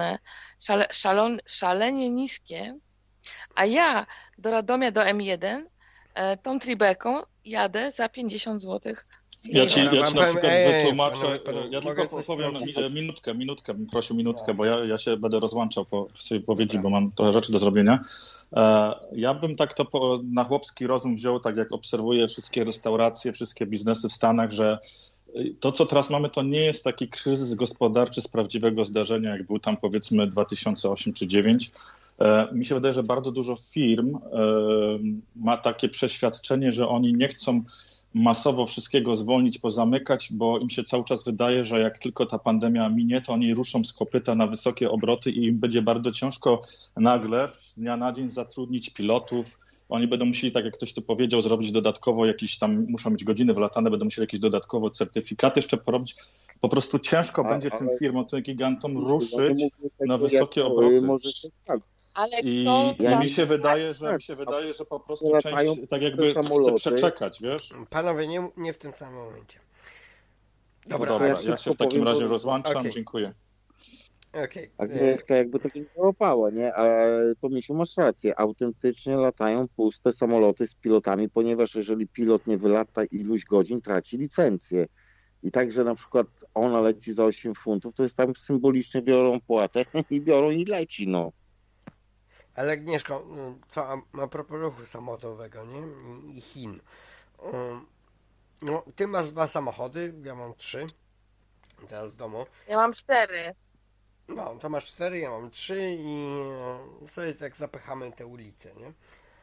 szalenie niskie, a ja do Radomia, do M1 tą tribeką jadę za 50 zł. Ja ci Dobra, na wam przykład powiem, wytłumaczę, panowie, ja mogę tylko coś powiem wtrącić? minutkę, bym prosił minutkę, bo ja się będę rozłączał po swojej wypowiedzi, Dobra. bo mam trochę rzeczy do zrobienia. Ja bym tak to na chłopski rozum wziął, tak jak obserwuję wszystkie restauracje, wszystkie biznesy w Stanach, że to, co teraz mamy, to nie jest taki kryzys gospodarczy z prawdziwego zdarzenia, jak był tam powiedzmy 2008 czy 2009. Mi się wydaje, że bardzo dużo firm ma takie przeświadczenie, że oni nie chcą masowo wszystkiego zwolnić, pozamykać, bo im się cały czas wydaje, że jak tylko ta pandemia minie, to oni ruszą z kopyta na wysokie obroty i im będzie bardzo ciężko nagle z dnia na dzień zatrudnić pilotów. Oni będą musieli, tak jak ktoś tu powiedział, zrobić dodatkowo jakieś tam, muszą mieć godziny wylatane, będą musieli jakieś dodatkowo certyfikaty jeszcze porobić. Po prostu ciężko będzie tym firmom, tym gigantom ruszyć na wysokie obroty. Ale I kto mi się wydaje, że po prostu część tak jakby chce przeczekać, wiesz? Panowie, nie w tym samym momencie. Dobra, ja się w takim razie rozłączam, okay. Dziękuję. Okay. Agnieszka jakby tak nie załapała, nie? Ale to Misiu, masz rację. Autentycznie latają puste samoloty z pilotami, ponieważ jeżeli pilot nie wylata iluś godzin, traci licencję. I także na przykład ona leci za 8 funtów, to jest tam symbolicznie biorą płatę i biorą i leci, no. Ale Agnieszko, co a propos ruchu samolotowego, nie? I Chin. No, ty masz 2 samochody, ja mam 3. Teraz w domu. Ja mam 4. No, to masz 4, ja mam 3 i co jest jak zapychamy te ulice, nie?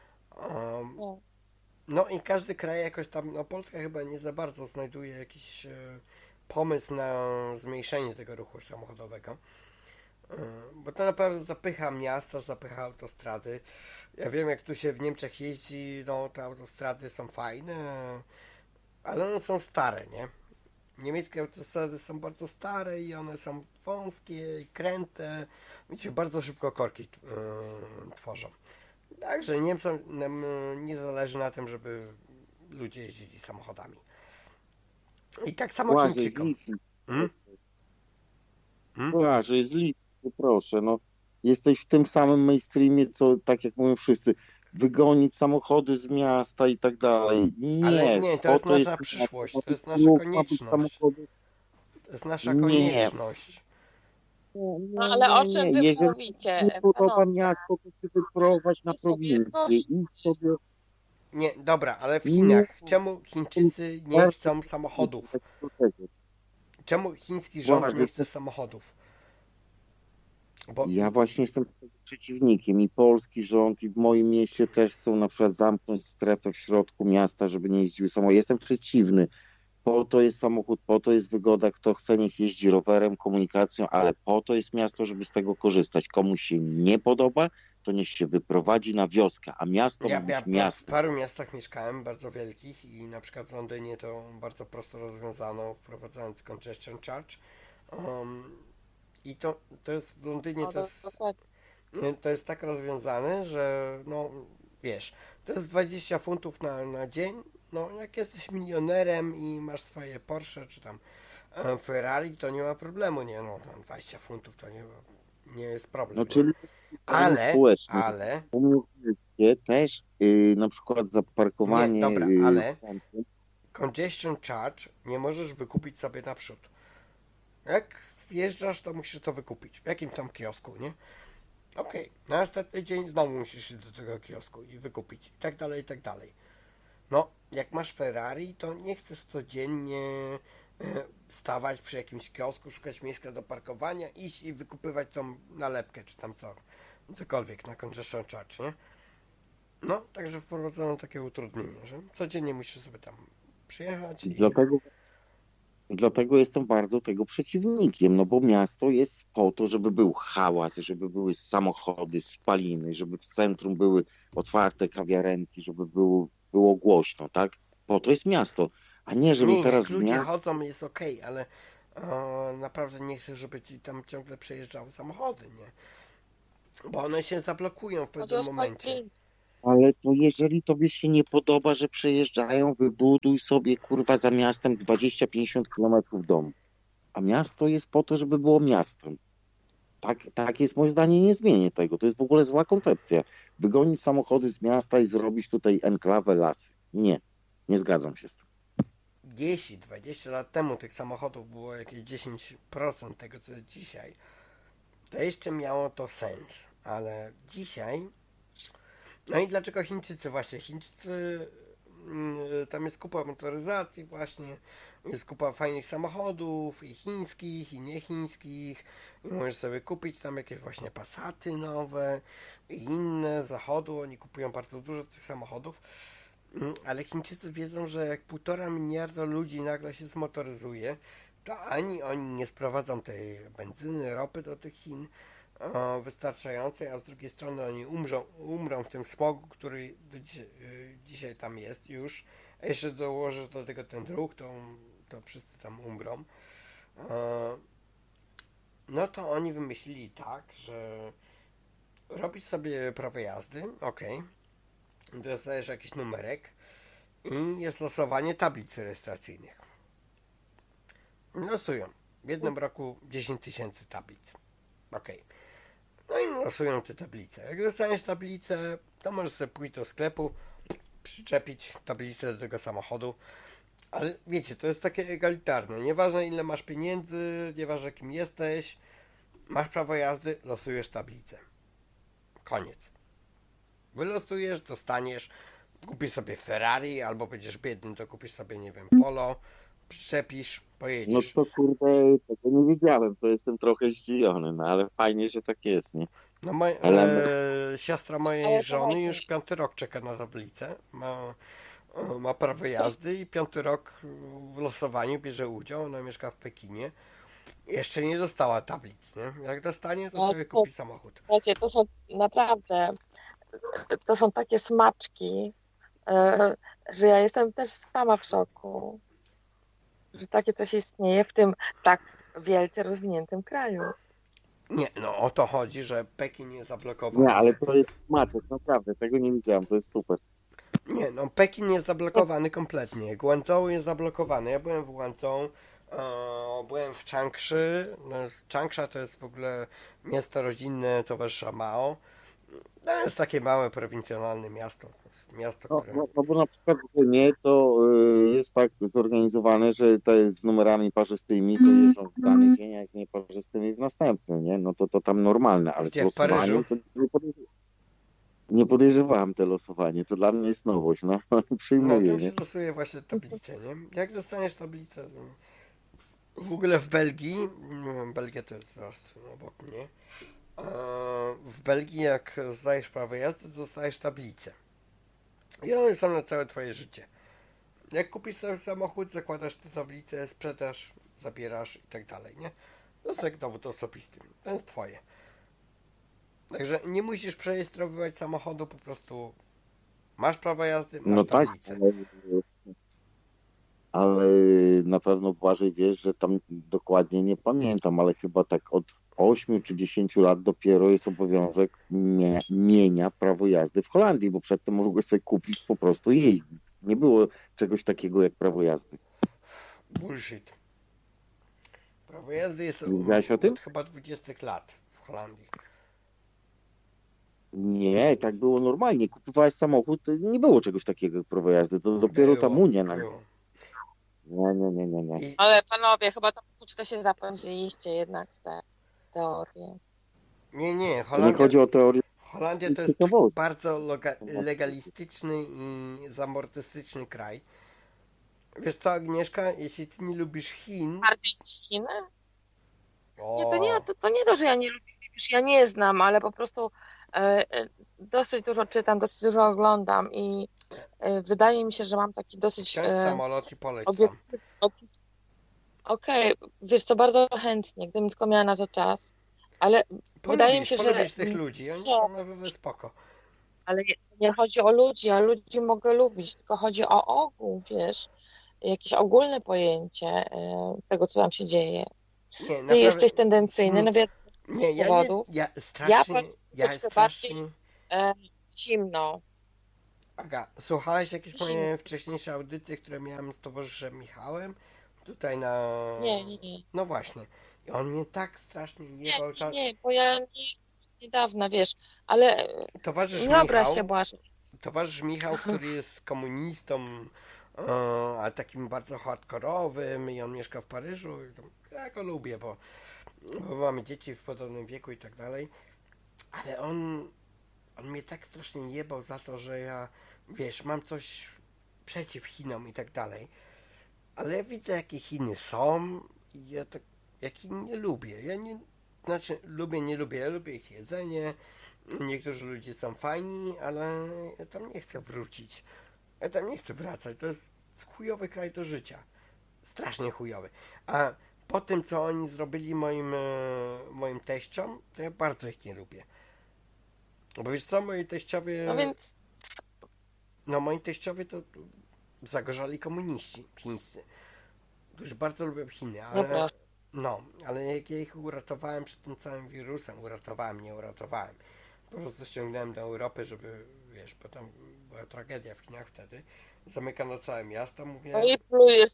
No i każdy kraj jakoś tam, no Polska chyba nie za bardzo znajduje jakiś pomysł na zmniejszenie tego ruchu samochodowego. Bo to naprawdę zapycha miasta, zapycha autostrady. Ja wiem, jak tu się w Niemczech jeździ, no te autostrady są fajne, ale one są stare, nie? Niemieckie autostrady są bardzo stare i one są wąskie i kręte. Wiecie, bardzo szybko korki tworzą. Także Niemcom nie zależy na tym, żeby ludzie jeździli samochodami. I tak samo Chińczykom. Że jest litwy, proszę, no. Jesteś w tym samym mainstreamie, co tak jak mówią wszyscy, wygonić samochody z miasta i tak dalej. Nie, ale nie, to jest nasza przyszłość, to jest nasza konieczność. To jest nasza konieczność. No ale o czym wy mówicie? Nie podoba miasto, to się wyprowadź na prowincję. Idź sobie. Nie, dobra, ale w Chinach, czemu Chińczycy nie chcą samochodów? Czemu chiński rząd nie chce samochodów? Bo... Ja właśnie jestem przeciwnikiem i polski rząd i w moim mieście też chcą na przykład zamknąć strefę w środku miasta, żeby nie jeździły samochody. Jestem przeciwny. Po to jest samochód, po to jest wygoda, kto chce niech jeździ rowerem, komunikacją, ale po to jest miasto, żeby z tego korzystać. Komuś się nie podoba, to niech się wyprowadzi na wioskę, a miasto ma być miastem. W paru miastach mieszkałem, bardzo wielkich i na przykład w Londynie to bardzo prosto rozwiązano, wprowadzając congestion charge. I to jest w Londynie to jest tak rozwiązane, że no wiesz, to jest 20 funtów na dzień. No jak jesteś milionerem i masz swoje Porsche czy tam Ferrari, to nie ma problemu, nie, no 20 funtów to nie jest problem. No, czyli ale u mnie też na przykład za parkowanie. Nie, dobra, ale congestion charge nie możesz wykupić sobie naprzód. Jak wjeżdżasz, to musisz to wykupić w jakimś tam kiosku, nie? Okej, na następny dzień znowu musisz iść do tego kiosku i wykupić i tak dalej, i tak dalej. No, jak masz Ferrari, to nie chcesz codziennie stawać przy jakimś kiosku, szukać miejsca do parkowania, iść i wykupywać tą nalepkę, czy tam cokolwiek na congestion charge, nie? No, także wprowadzono takie utrudnienie, że codziennie musisz sobie tam przyjechać i... Dlatego jestem bardzo tego przeciwnikiem, no bo miasto jest po to, żeby był hałas, żeby były samochody, spaliny, żeby w centrum były otwarte kawiarenki, żeby było głośno, tak? Po to jest miasto, a nie żeby teraz... Jak ludzie chodzą jest okej, ale naprawdę nie chcę, żeby ci tam ciągle przejeżdżały samochody, nie? Bo one się zablokują w Chodzi pewnym o momencie. spalin. Ale to jeżeli tobie się nie podoba, że przejeżdżają, wybuduj sobie kurwa za miastem 20-50 kilometrów domu. A miasto jest po to, żeby było miastem. Tak jest moje zdanie, nie zmienię tego. To jest w ogóle zła koncepcja. Wygonić samochody z miasta i zrobić tutaj enklawę, lasy. Nie zgadzam się z tym. 10-20 lat temu tych samochodów było jakieś 10% tego, co jest dzisiaj. To jeszcze miało to sens, ale dzisiaj... No i dlaczego Chińczycy właśnie? Chińczycy, tam jest kupa motoryzacji właśnie, jest kupa fajnych samochodów i chińskich, i niechińskich, i możesz sobie kupić tam jakieś właśnie Passaty nowe i inne z zachodu, oni kupują bardzo dużo tych samochodów, ale Chińczycy wiedzą, że jak 1,5 miliarda ludzi nagle się zmotoryzuje, to ani oni nie sprowadzą tej benzyny, ropy do tych Chin wystarczającej, a z drugiej strony oni umrą w tym smogu, który dzisiaj tam jest już, a jeszcze dołożysz do tego ten ruch, to wszyscy tam umrą. No to oni wymyślili tak, że robisz sobie prawo jazdy, dostajesz jakiś numerek i jest losowanie tablic rejestracyjnych. Losują. W jednym roku 10 000 tablic. No i losują te tablice. Jak dostaniesz tablicę, to możesz sobie pójść do sklepu, przyczepić tablicę do tego samochodu. Ale wiecie, to jest takie egalitarne. Nieważne ile masz pieniędzy, nieważne kim jesteś, masz prawo jazdy, losujesz tablicę. Koniec. Wylosujesz, dostaniesz, kupisz sobie Ferrari, albo będziesz biedny, to kupisz sobie, nie wiem, Polo, przyczepisz, No pojedziesz. to kurde, tego nie wiedziałem, to jestem trochę zdziwiony, no ale fajnie, że tak jest, nie? No siostra mojej Ale żony słuchajcie. już 5. rok czeka na tablicę. Ma prawo jazdy i 5. rok w losowaniu bierze udział. Ona mieszka w Pekinie. Jeszcze nie dostała tablic, nie? Jak dostanie, to No sobie co, kupi samochód. słuchajcie, to są naprawdę, to są takie smaczki, e, że ja jestem też sama w szoku, że takie coś istnieje w tym tak wielce rozwiniętym kraju. Nie, no o to chodzi, że Pekin jest Nie, zablokowany. ale to jest smaczek, naprawdę, tego nie widziałem, to jest super. Nie, no Pekin jest zablokowany kompletnie. Guangzhou jest zablokowany. Ja byłem w Guangzhou, byłem w Changsha. No, Changsha to jest w ogóle miasto rodzinne towarzysza Mao. To jest takie małe, prowincjonalne miasto. To jest miasto, No, które... no bo na przykład w Płynie to jest tak zorganizowane, że to jest z numerami parzystymi, to jeżdżą w dany dzień, a z nieparzystymi w następny, nie? No to tam normalne, ale z Gdzie, w Paryżu? losowaniem to nie podejrzewałem te losowanie, to dla mnie jest nowość, no No przyjmuję, tam nie? się losuje właśnie tablicę, nie? Jak dostaniesz tablicę... W ogóle w Belgii, Belgia to jest zaraz obok mnie, w Belgii jak zdajesz prawo jazdy, to dostajesz tablicę. I one są na całe twoje życie. Jak kupisz sobie samochód, zakładasz tę tablicę, sprzedasz, zabierasz i tak dalej, nie? To jest jak dowód osobisty. To jest twoje. Także nie musisz przerejestrowywać samochodu, po prostu masz prawo jazdy, masz No tak, tablicę. ale na pewno Błażej wiesz, że tam dokładnie nie pamiętam, ale chyba tak od 8 czy 10 lat dopiero jest obowiązek mienia prawo jazdy w Holandii, bo przedtem mogłeś sobie kupić po prostu i jeździć. Nie było czegoś takiego jak prawo jazdy. Bullshit. Prawo jazdy jest Wiedziałeś o tym? od chyba 20 lat w Holandii. Nie, tak było normalnie. Kupowałeś samochód, nie było czegoś takiego jak prawo jazdy. To dopiero ta Unia nam. było. Nie. I Ale panowie, chyba troszeczkę się zapędziliście jednak w te teorie. nie, To nie Holandia, chodzi o teorię. Holandia to jest ciekawostki. bardzo legalistyczny i zamortystyczny kraj. Wiesz co, Agnieszka, jeśli ty nie lubisz Chin, Bardziej niż Chiny? o, Nie, to nie to, że ja nie lubię, wiesz, ja nie znam, ale po prostu dosyć dużo czytam, dosyć dużo oglądam i wydaje mi się, że mam taki dosyć wsiądź w samolot i poleć tam. obiektywny. Okej, wiesz co, bardzo chętnie, gdybym tylko miała na to czas, ale wydaje mi się, że Polubisz tych ludzi, oni są naprawdę spoko. ale nie chodzi o ludzi, ja ludzi mogę lubić, tylko chodzi o ogół, wiesz. jakieś ogólne pojęcie tego, co tam się dzieje. Nie, Ty naprawdę. jesteś tendencyjny, no wiadomo, Nie, z powodów. ja Ja strasznie. bardziej zimno. Aga, słuchałeś jakieś Zimno. moje wcześniejsze audyty, które miałem z towarzyszem Michałem? Tutaj na... Nie. No właśnie. I on mnie tak strasznie jebał. Nie, bo ja niedawno, wiesz, ale Towarzysz Towarzysz Michał, który jest komunistą, ale takim bardzo hardkorowym i on mieszka w Paryżu. Ja go lubię, bo mamy dzieci w podobnym wieku i tak dalej. Ale on mnie tak strasznie jebał za to, że ja, wiesz, mam coś przeciw Chinom i tak dalej. Ale ja widzę, jakie Chiny są i ja Chin nie lubię. Nie lubię. Ja lubię ich jedzenie. Niektórzy ludzie są fajni, ale ja tam nie chcę wrócić. Ja tam nie chcę wracać. To jest chujowy kraj do życia. Strasznie chujowy. A po tym, co oni zrobili moim teściom, to ja bardzo ich nie lubię. Bo wiesz co, moi teściowie... No więc... No moi teściowie to zagorzali komuniści chińscy, którzy bardzo lubią Chiny, ale... ale jak ja ich uratowałem przed tym całym wirusem, nie uratowałem. Po prostu ściągnąłem do Europy, żeby, wiesz, bo tam była tragedia w Chinach wtedy. Zamykano całe miasto, mówię... No i plujesz.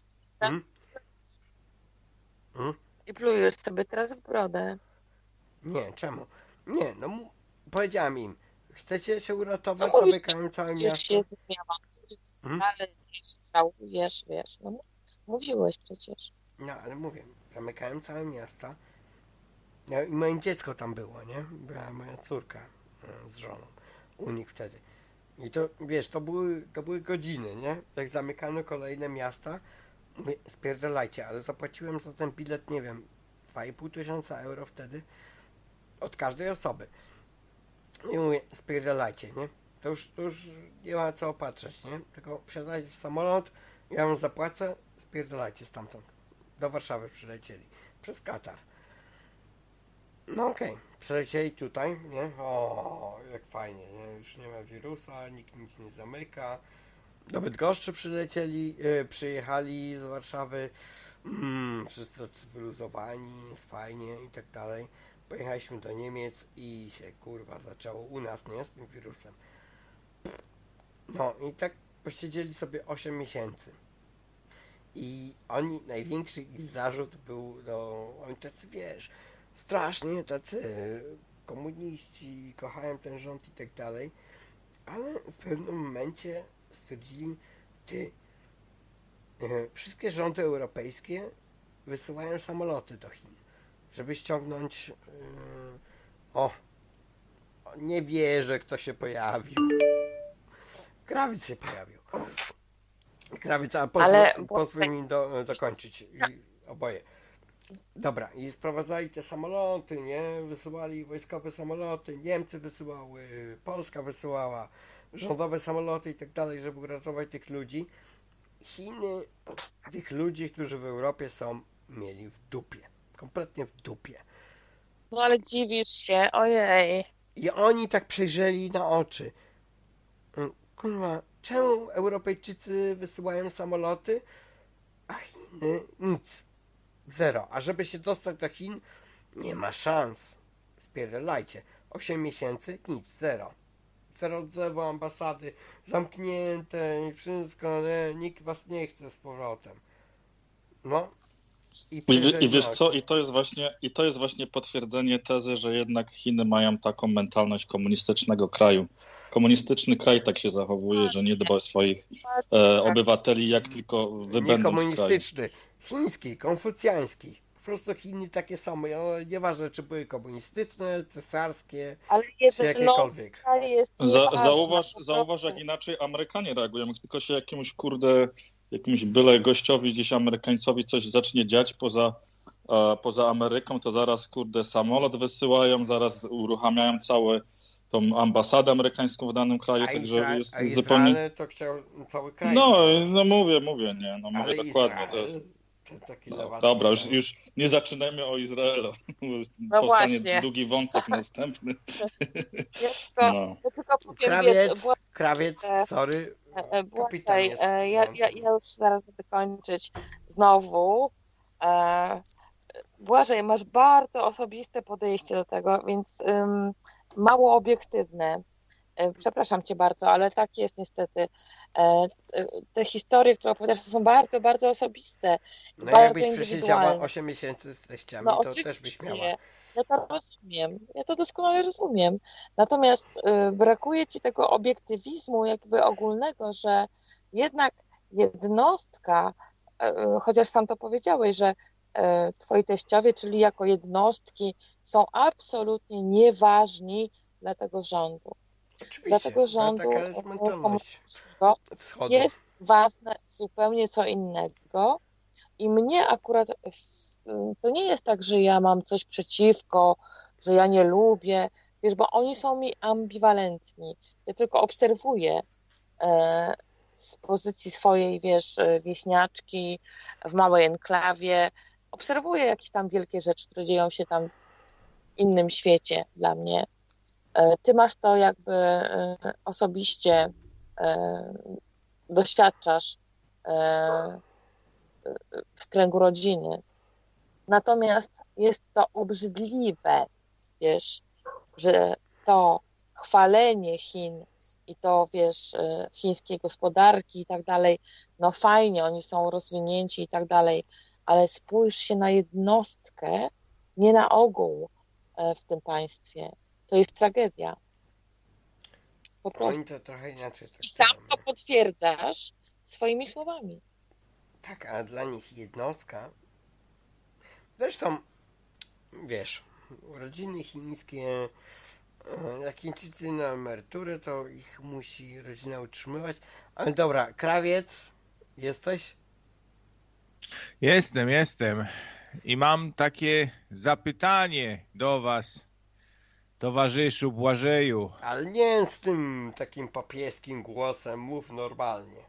I plujesz sobie teraz w brodę. Nie, czemu? Nie, no powiedziałem im, chcecie się uratować, zamykają całe miasto. Ale żałujesz, wiesz, no mówiłeś przecież. No, ale mówię, zamykałem całe miasta. No, i moje dziecko tam było, nie? Była moja córka z żoną u nich wtedy. I to, wiesz, to były godziny, nie? Jak zamykano kolejne miasta, mówię, spierdalajcie, ale zapłaciłem za ten bilet, nie wiem, 2,5 tysiąca euro wtedy od każdej osoby. I mówię, spierdalajcie, nie? To już nie ma co opatrzeć, nie? Tylko wsiadajcie w samolot, ja wam zapłacę, spierdalajcie stamtąd. Do Warszawy przylecieli. Przez Katar. No okej. Przylecieli tutaj, nie? O, jak fajnie, nie? Już nie ma wirusa, nikt nic nie zamyka. Do Bydgoszczy przyjechali z Warszawy. Wszyscy wyluzowani, jest fajnie i tak dalej. Pojechaliśmy do Niemiec i się kurwa zaczęło u nas, nie? Z tym wirusem. No i tak posiedzieli sobie 8 miesięcy. I największy ich zarzut był, oni tacy, wiesz, strasznie tacy komuniści, kochają ten rząd i tak dalej, ale w pewnym momencie stwierdzili, wszystkie rządy europejskie wysyłają samoloty do Chin, żeby ściągnąć, nie wierzę, kto się pojawił. Krawiec się pojawił. Krawiec, ale pozwól mi dokończyć. I oboje. Dobra, i sprowadzali te samoloty, nie? Wysyłali wojskowe samoloty, Niemcy wysyłały, Polska wysyłała rządowe samoloty i tak dalej, żeby uratować tych ludzi. Chiny tych ludzi, którzy w Europie są, mieli w dupie. Kompletnie w dupie. No ale dziwisz się, ojej. I oni tak przejrzeli na oczy. Kurwa, czemu Europejczycy wysyłają samoloty, a Chiny nic. Zero. A żeby się dostać do Chin, nie ma szans. Spierdalajcie. 8 miesięcy, nic, zero. Zero odzewu, ambasady zamknięte i wszystko, nie? Nikt was nie chce z powrotem. No. I wiesz co, i to jest właśnie potwierdzenie tezy, że jednak Chiny mają taką mentalność komunistycznego kraju. Komunistyczny kraj tak się zachowuje, że nie dba o swoich obywateli, jak tylko wybędą nie komunistyczny, chiński, konfucjański. Po prostu Chiny takie same. Nieważne, czy były komunistyczne, cesarskie, czy jakiekolwiek. Zauważ, jak inaczej Amerykanie reagują. Jak tylko się jakimś byle gościowi, gdzieś Amerykańcowi coś zacznie dziać poza Ameryką, to zaraz samolot wysyłają, zaraz uruchamiają tą ambasadę amerykańską w danym kraju, także jest Izrael zupełnie... to chciał cały kraj. No mówię, nie, no mówię dokładnie. To jest... Dobra, już nie zaczynajmy o Izraelu. No powstanie właśnie. Długi wątek następny. Ja tylko powiem, Krawiec, sorry, Kapitan Błażej, jest. ja już zaraz będę kończyć znowu. Błażej, masz bardzo osobiste podejście do tego, więc mało obiektywne. Przepraszam cię bardzo, ale tak jest niestety. Te historie, które opowiadasz, są bardzo, bardzo osobiste, No bardzo jakbyś przesiedziała indywidualne. 8 miesięcy z teściami, No to też byś miała. oczywiście, ja to rozumiem, ja to doskonale rozumiem. Natomiast brakuje ci tego obiektywizmu jakby ogólnego, że jednak jednostka, chociaż sam to powiedziałeś, że twoi teściowie, czyli jako jednostki, są absolutnie nieważni dla tego rządu. Dla Oczywiście, tego no, rządu taka jest mentalność komunistycznego wschodu. jest ważne zupełnie co innego. I mnie akurat to nie jest tak, że ja mam coś przeciwko, że ja nie lubię, wiesz, bo oni są mi ambiwalentni. Ja tylko obserwuję z pozycji swojej, wiesz, wieśniaczki w małej enklawie, obserwuję jakieś tam wielkie rzeczy, które dzieją się tam w innym świecie dla mnie. Ty masz to jakby osobiście doświadczasz w kręgu rodziny. Natomiast jest to obrzydliwe, wiesz, że to chwalenie Chin i to, wiesz, chińskiej gospodarki i tak dalej, no fajnie, oni są rozwinięci i tak dalej, ale spójrz się na jednostkę, nie na ogół w tym państwie. To jest tragedia. Po prostu. Oni to trochę inaczej I sam traktują. to potwierdzasz swoimi słowami. Tak, a dla nich jednostka. Zresztą, wiesz, rodziny chińskie, jak Chińczycy na emeryturę, to ich musi rodzina utrzymywać. Ale dobra, krawiec, jesteś? Jestem. I mam takie zapytanie do was, towarzyszu Błażeju. Ale nie z tym takim papieskim głosem, mów normalnie.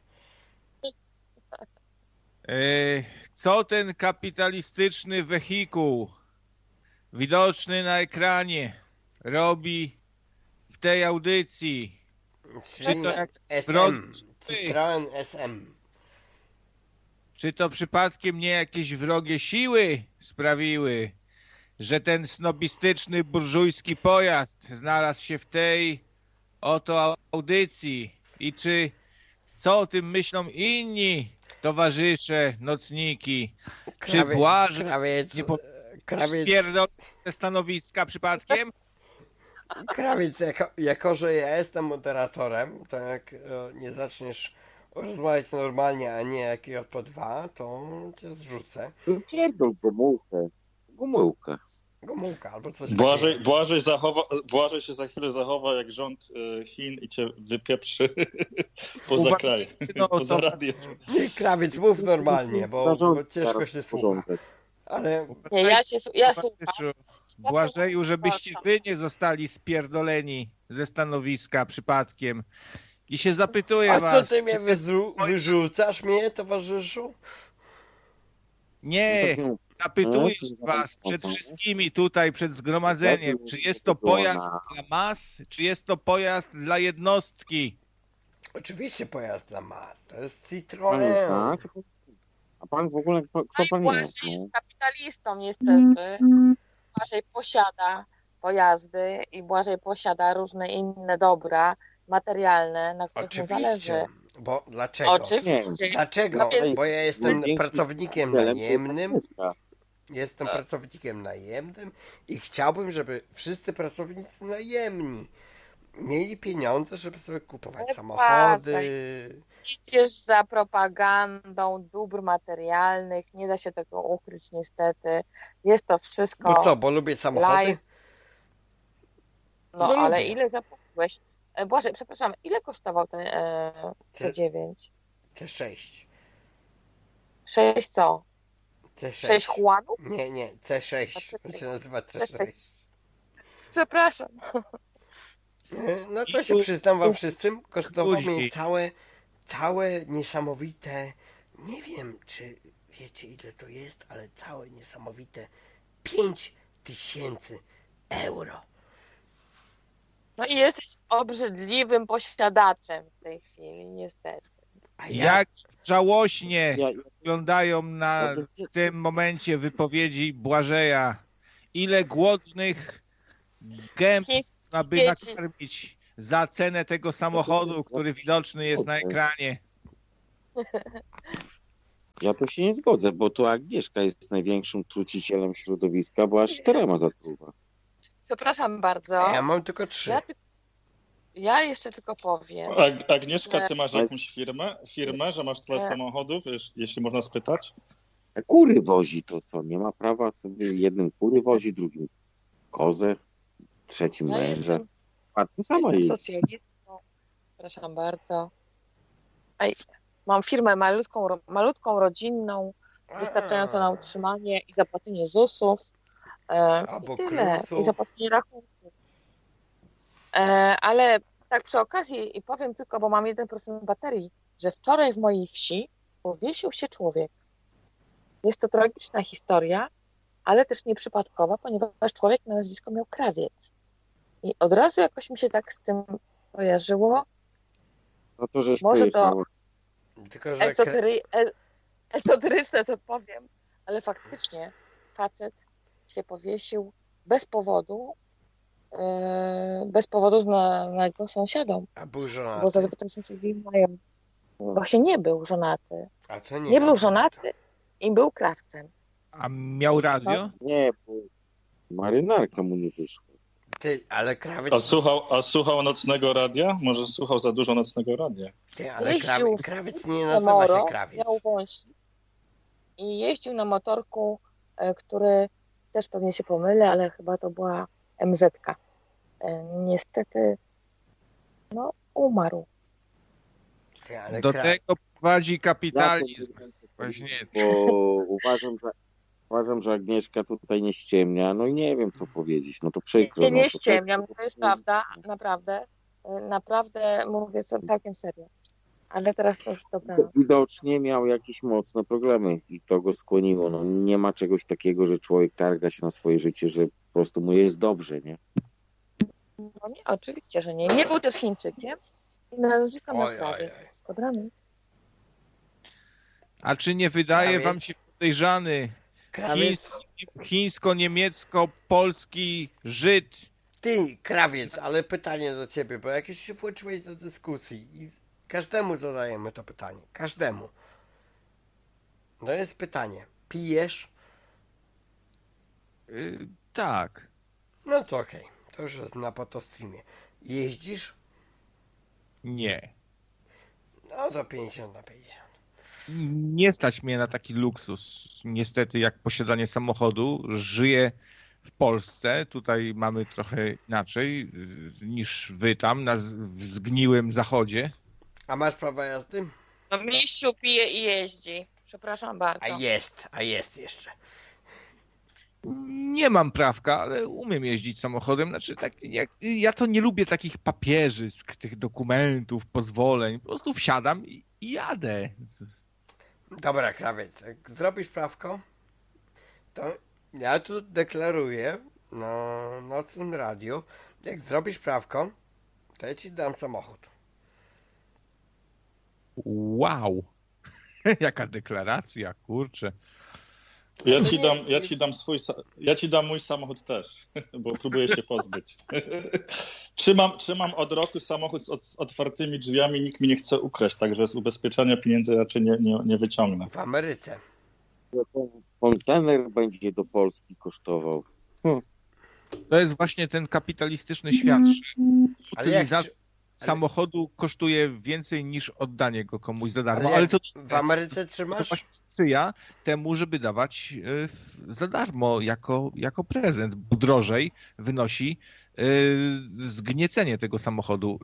Co ten kapitalistyczny wehikuł widoczny na ekranie robi w tej audycji? Czyli to jak SM, Citroen SM. Czy to przypadkiem nie jakieś wrogie siły sprawiły, że ten snobistyczny, burżujski pojazd znalazł się w tej oto audycji? I co o tym myślą inni towarzysze, nocniki? Czy Błażej nie spierdol ze stanowiska przypadkiem? Krawiec, jako że ja jestem moderatorem, to jak nie zaczniesz rozmawiać normalnie, a nie jak JP2, to cię zrzucę. Pierdol Gomułkę. Gomułka albo coś Błażej, takiego. Błażej się za chwilę zachowa jak rząd Chin i cię wypieprzy poza kraj, poza radio. Nie, krawiec, mów normalnie, bo ciężko się słucha. Ale Nie, ja słucham. Błażeju, żebyście wy nie zostali spierdoleni ze stanowiska przypadkiem. I się zapytuję a was... co ty mnie wyrzucasz mnie, towarzyszu? Nie, zapytuję was przed wszystkimi tutaj, przed zgromadzeniem, czy jest to pojazd dla mas, czy jest to pojazd dla jednostki? Oczywiście pojazd dla mas, to jest Citroen. A pan w ogóle, kto pan Błażej jest? jest kapitalistą niestety. Błażej posiada pojazdy i Błażej posiada różne inne dobra materialne, na których mu zależy. Oczywiście, bo dlaczego? Oczywiście. Dlaczego? No więc- Bo ja jestem pracownikiem najemnym. Jestem Tak. pracownikiem najemnym i chciałbym, żeby wszyscy pracownicy najemni mieli pieniądze, żeby sobie kupować Ale samochody. Idziesz za propagandą dóbr materialnych, nie da się tego ukryć niestety. Jest to wszystko Bo co, bo lubię samochody? live. No No ale lubię. ile zapłaciłeś? Boże, przepraszam, ile kosztował ten C9? C6. 6 co? C6. 6 chłanów? Nie, C6. To się nazywa C6. Przepraszam. No to się przyznam wam wszystkim, kosztowało mnie całe niesamowite, nie wiem czy wiecie ile to jest, ale całe niesamowite 5000 euro. No i jesteś obrzydliwym posiadaczem w tej chwili, niestety. A Jak żałośnie Ja, wyglądają w tym momencie wypowiedzi Błażeja. Ile głodnych gęb Chińskie aby dzieci, nakarmić za cenę tego samochodu, który widoczny jest na ekranie. ja tu się nie zgodzę, bo to Agnieszka jest największym trucicielem środowiska, bo aż 4 zatruwa. przepraszam bardzo, ja mam tylko 3. ja jeszcze tylko powiem, Agnieszka, ty masz Ale- jakąś firmę, że masz tyle samochodów, jeśli można spytać? A kury wozi, to co? Nie ma prawa sobie jednym kury wozi, drugim kozę, trzecim ja męża. A ty sama jestem jest. socjalistką, przepraszam bardzo. Mam firmę malutką, rodzinną, wystarczającą na utrzymanie i zapłacenie ZUS-ów. Albo I tyle. KRUS-u. I zapłacenie rachunków. Ale tak przy okazji, i powiem tylko, bo mam 1% baterii, że wczoraj w mojej wsi powiesił się człowiek. Jest to tragiczna historia, ale też nieprzypadkowa, ponieważ człowiek na nazwisko miał Krawiec. I od razu jakoś mi się tak z tym kojarzyło. No to żeś Może to pojechała. Tylko, że ezoteryczne, co powiem, ale faktycznie facet się powiesił bez powodu znanego sąsiadom, a był bo żonaty. zazwyczaj sąsiedzi mają. Właśnie nie był żonaty. A to Nie był żonaty i był krawcem. A miał radio? Nie, bo marynarka mu nie wyszła. Ty, ale krawiec... A słuchał nocnego radia? Może słuchał za dużo nocnego radia? Ty, ale Jeździł krawiec nie nazywa się krawiec. miał wąsik i jeździł na motorku, który też pewnie się pomylę, ale chyba to była MZ-ka. Niestety, no, umarł. Ty, ale Do tego prowadzi kapitalizm. Właśnie. Bo uważam, że Agnieszka tutaj nie ściemnia. No i nie wiem, co powiedzieć. No to przykro. Nie no to ściemniam, to jest prawda, naprawdę mówię całkiem serio. Ale teraz to już dobra. Widocznie miał jakieś mocne problemy i to go skłoniło. No, nie ma czegoś takiego, że człowiek targa się na swoje życie, że po prostu mu jest dobrze, nie? No nie, oczywiście, że nie. Nie był też Chińczykiem i nazwisko miał Oj. Krawiec. Dobranoc. A czy nie wydaje Krawiec. wam się podejrzany Krawiec... niemiecko-polski Żyd? Ty, krawiec, ale pytanie do ciebie, bo jakieś się włączyłeś do dyskusji i każdemu zadajemy to pytanie. Każdemu. To jest pytanie. Pijesz? Tak. No to okej. To już jest na potostreamie. Jeździsz? Nie. No to 50 na 50. Nie stać mnie na taki luksus. Niestety, jak posiadanie samochodu. Żyję w Polsce. Tutaj mamy trochę inaczej niż wy tam, w zgniłym zachodzie. A masz prawo jazdy? No mistrzu pije i jeździ. Przepraszam bardzo. A jest jeszcze. Nie mam prawka, ale umiem jeździć samochodem. Znaczy, ja to nie lubię takich papierzysk, tych dokumentów, pozwoleń. Po prostu wsiadam i jadę. Dobra, krawiec, jak zrobisz prawko, to ja tu deklaruję na nocnym radiu, jak zrobisz prawko, to ja ci dam samochód. Wow. Jaka deklaracja, kurczę. Ja ci dam mój samochód też, bo próbuję się pozbyć. Trzymam od roku samochód z otwartymi drzwiami, nikt mi nie chce ukraść, także z ubezpieczenia pieniędzy raczej nie wyciągnę. W Ameryce. Kontener będzie do Polski kosztował. To jest właśnie ten kapitalistyczny świat, że Ale jak utylizacja samochodu kosztuje więcej niż oddanie go komuś za darmo. Ale Ale to w Ameryce to trzymasz? właśnie sprzyja temu, żeby dawać za darmo jako prezent, bo drożej wynosi zgniecenie tego samochodu,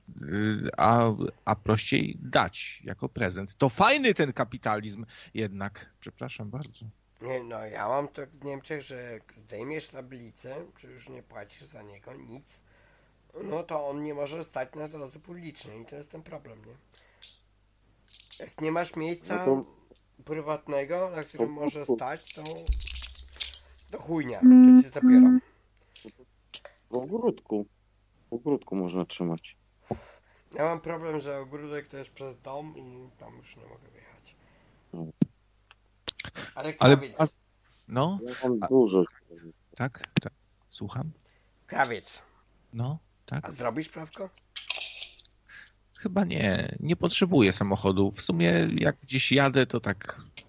a prościej dać jako prezent. To fajny ten kapitalizm jednak. Przepraszam bardzo. Nie, no ja mam to w Niemczech, że jak zdejmiesz tablicę, czy już nie płacisz za niego nic, no to on nie może stać na drodze publicznej i to jest ten problem, nie? Jak nie masz miejsca prywatnego, na którym może stać, to chujnia, to cię zabieram. W ogródku. W ogródku można trzymać. Ja mam problem, że ogródek to jest przez dom i tam już nie mogę wyjechać. Ale krawiec. No, Ja mam dużo. tak, słucham. Krawiec. No, tak. A zrobisz prawko? Chyba nie potrzebuję samochodu. W sumie jak gdzieś jadę, to tak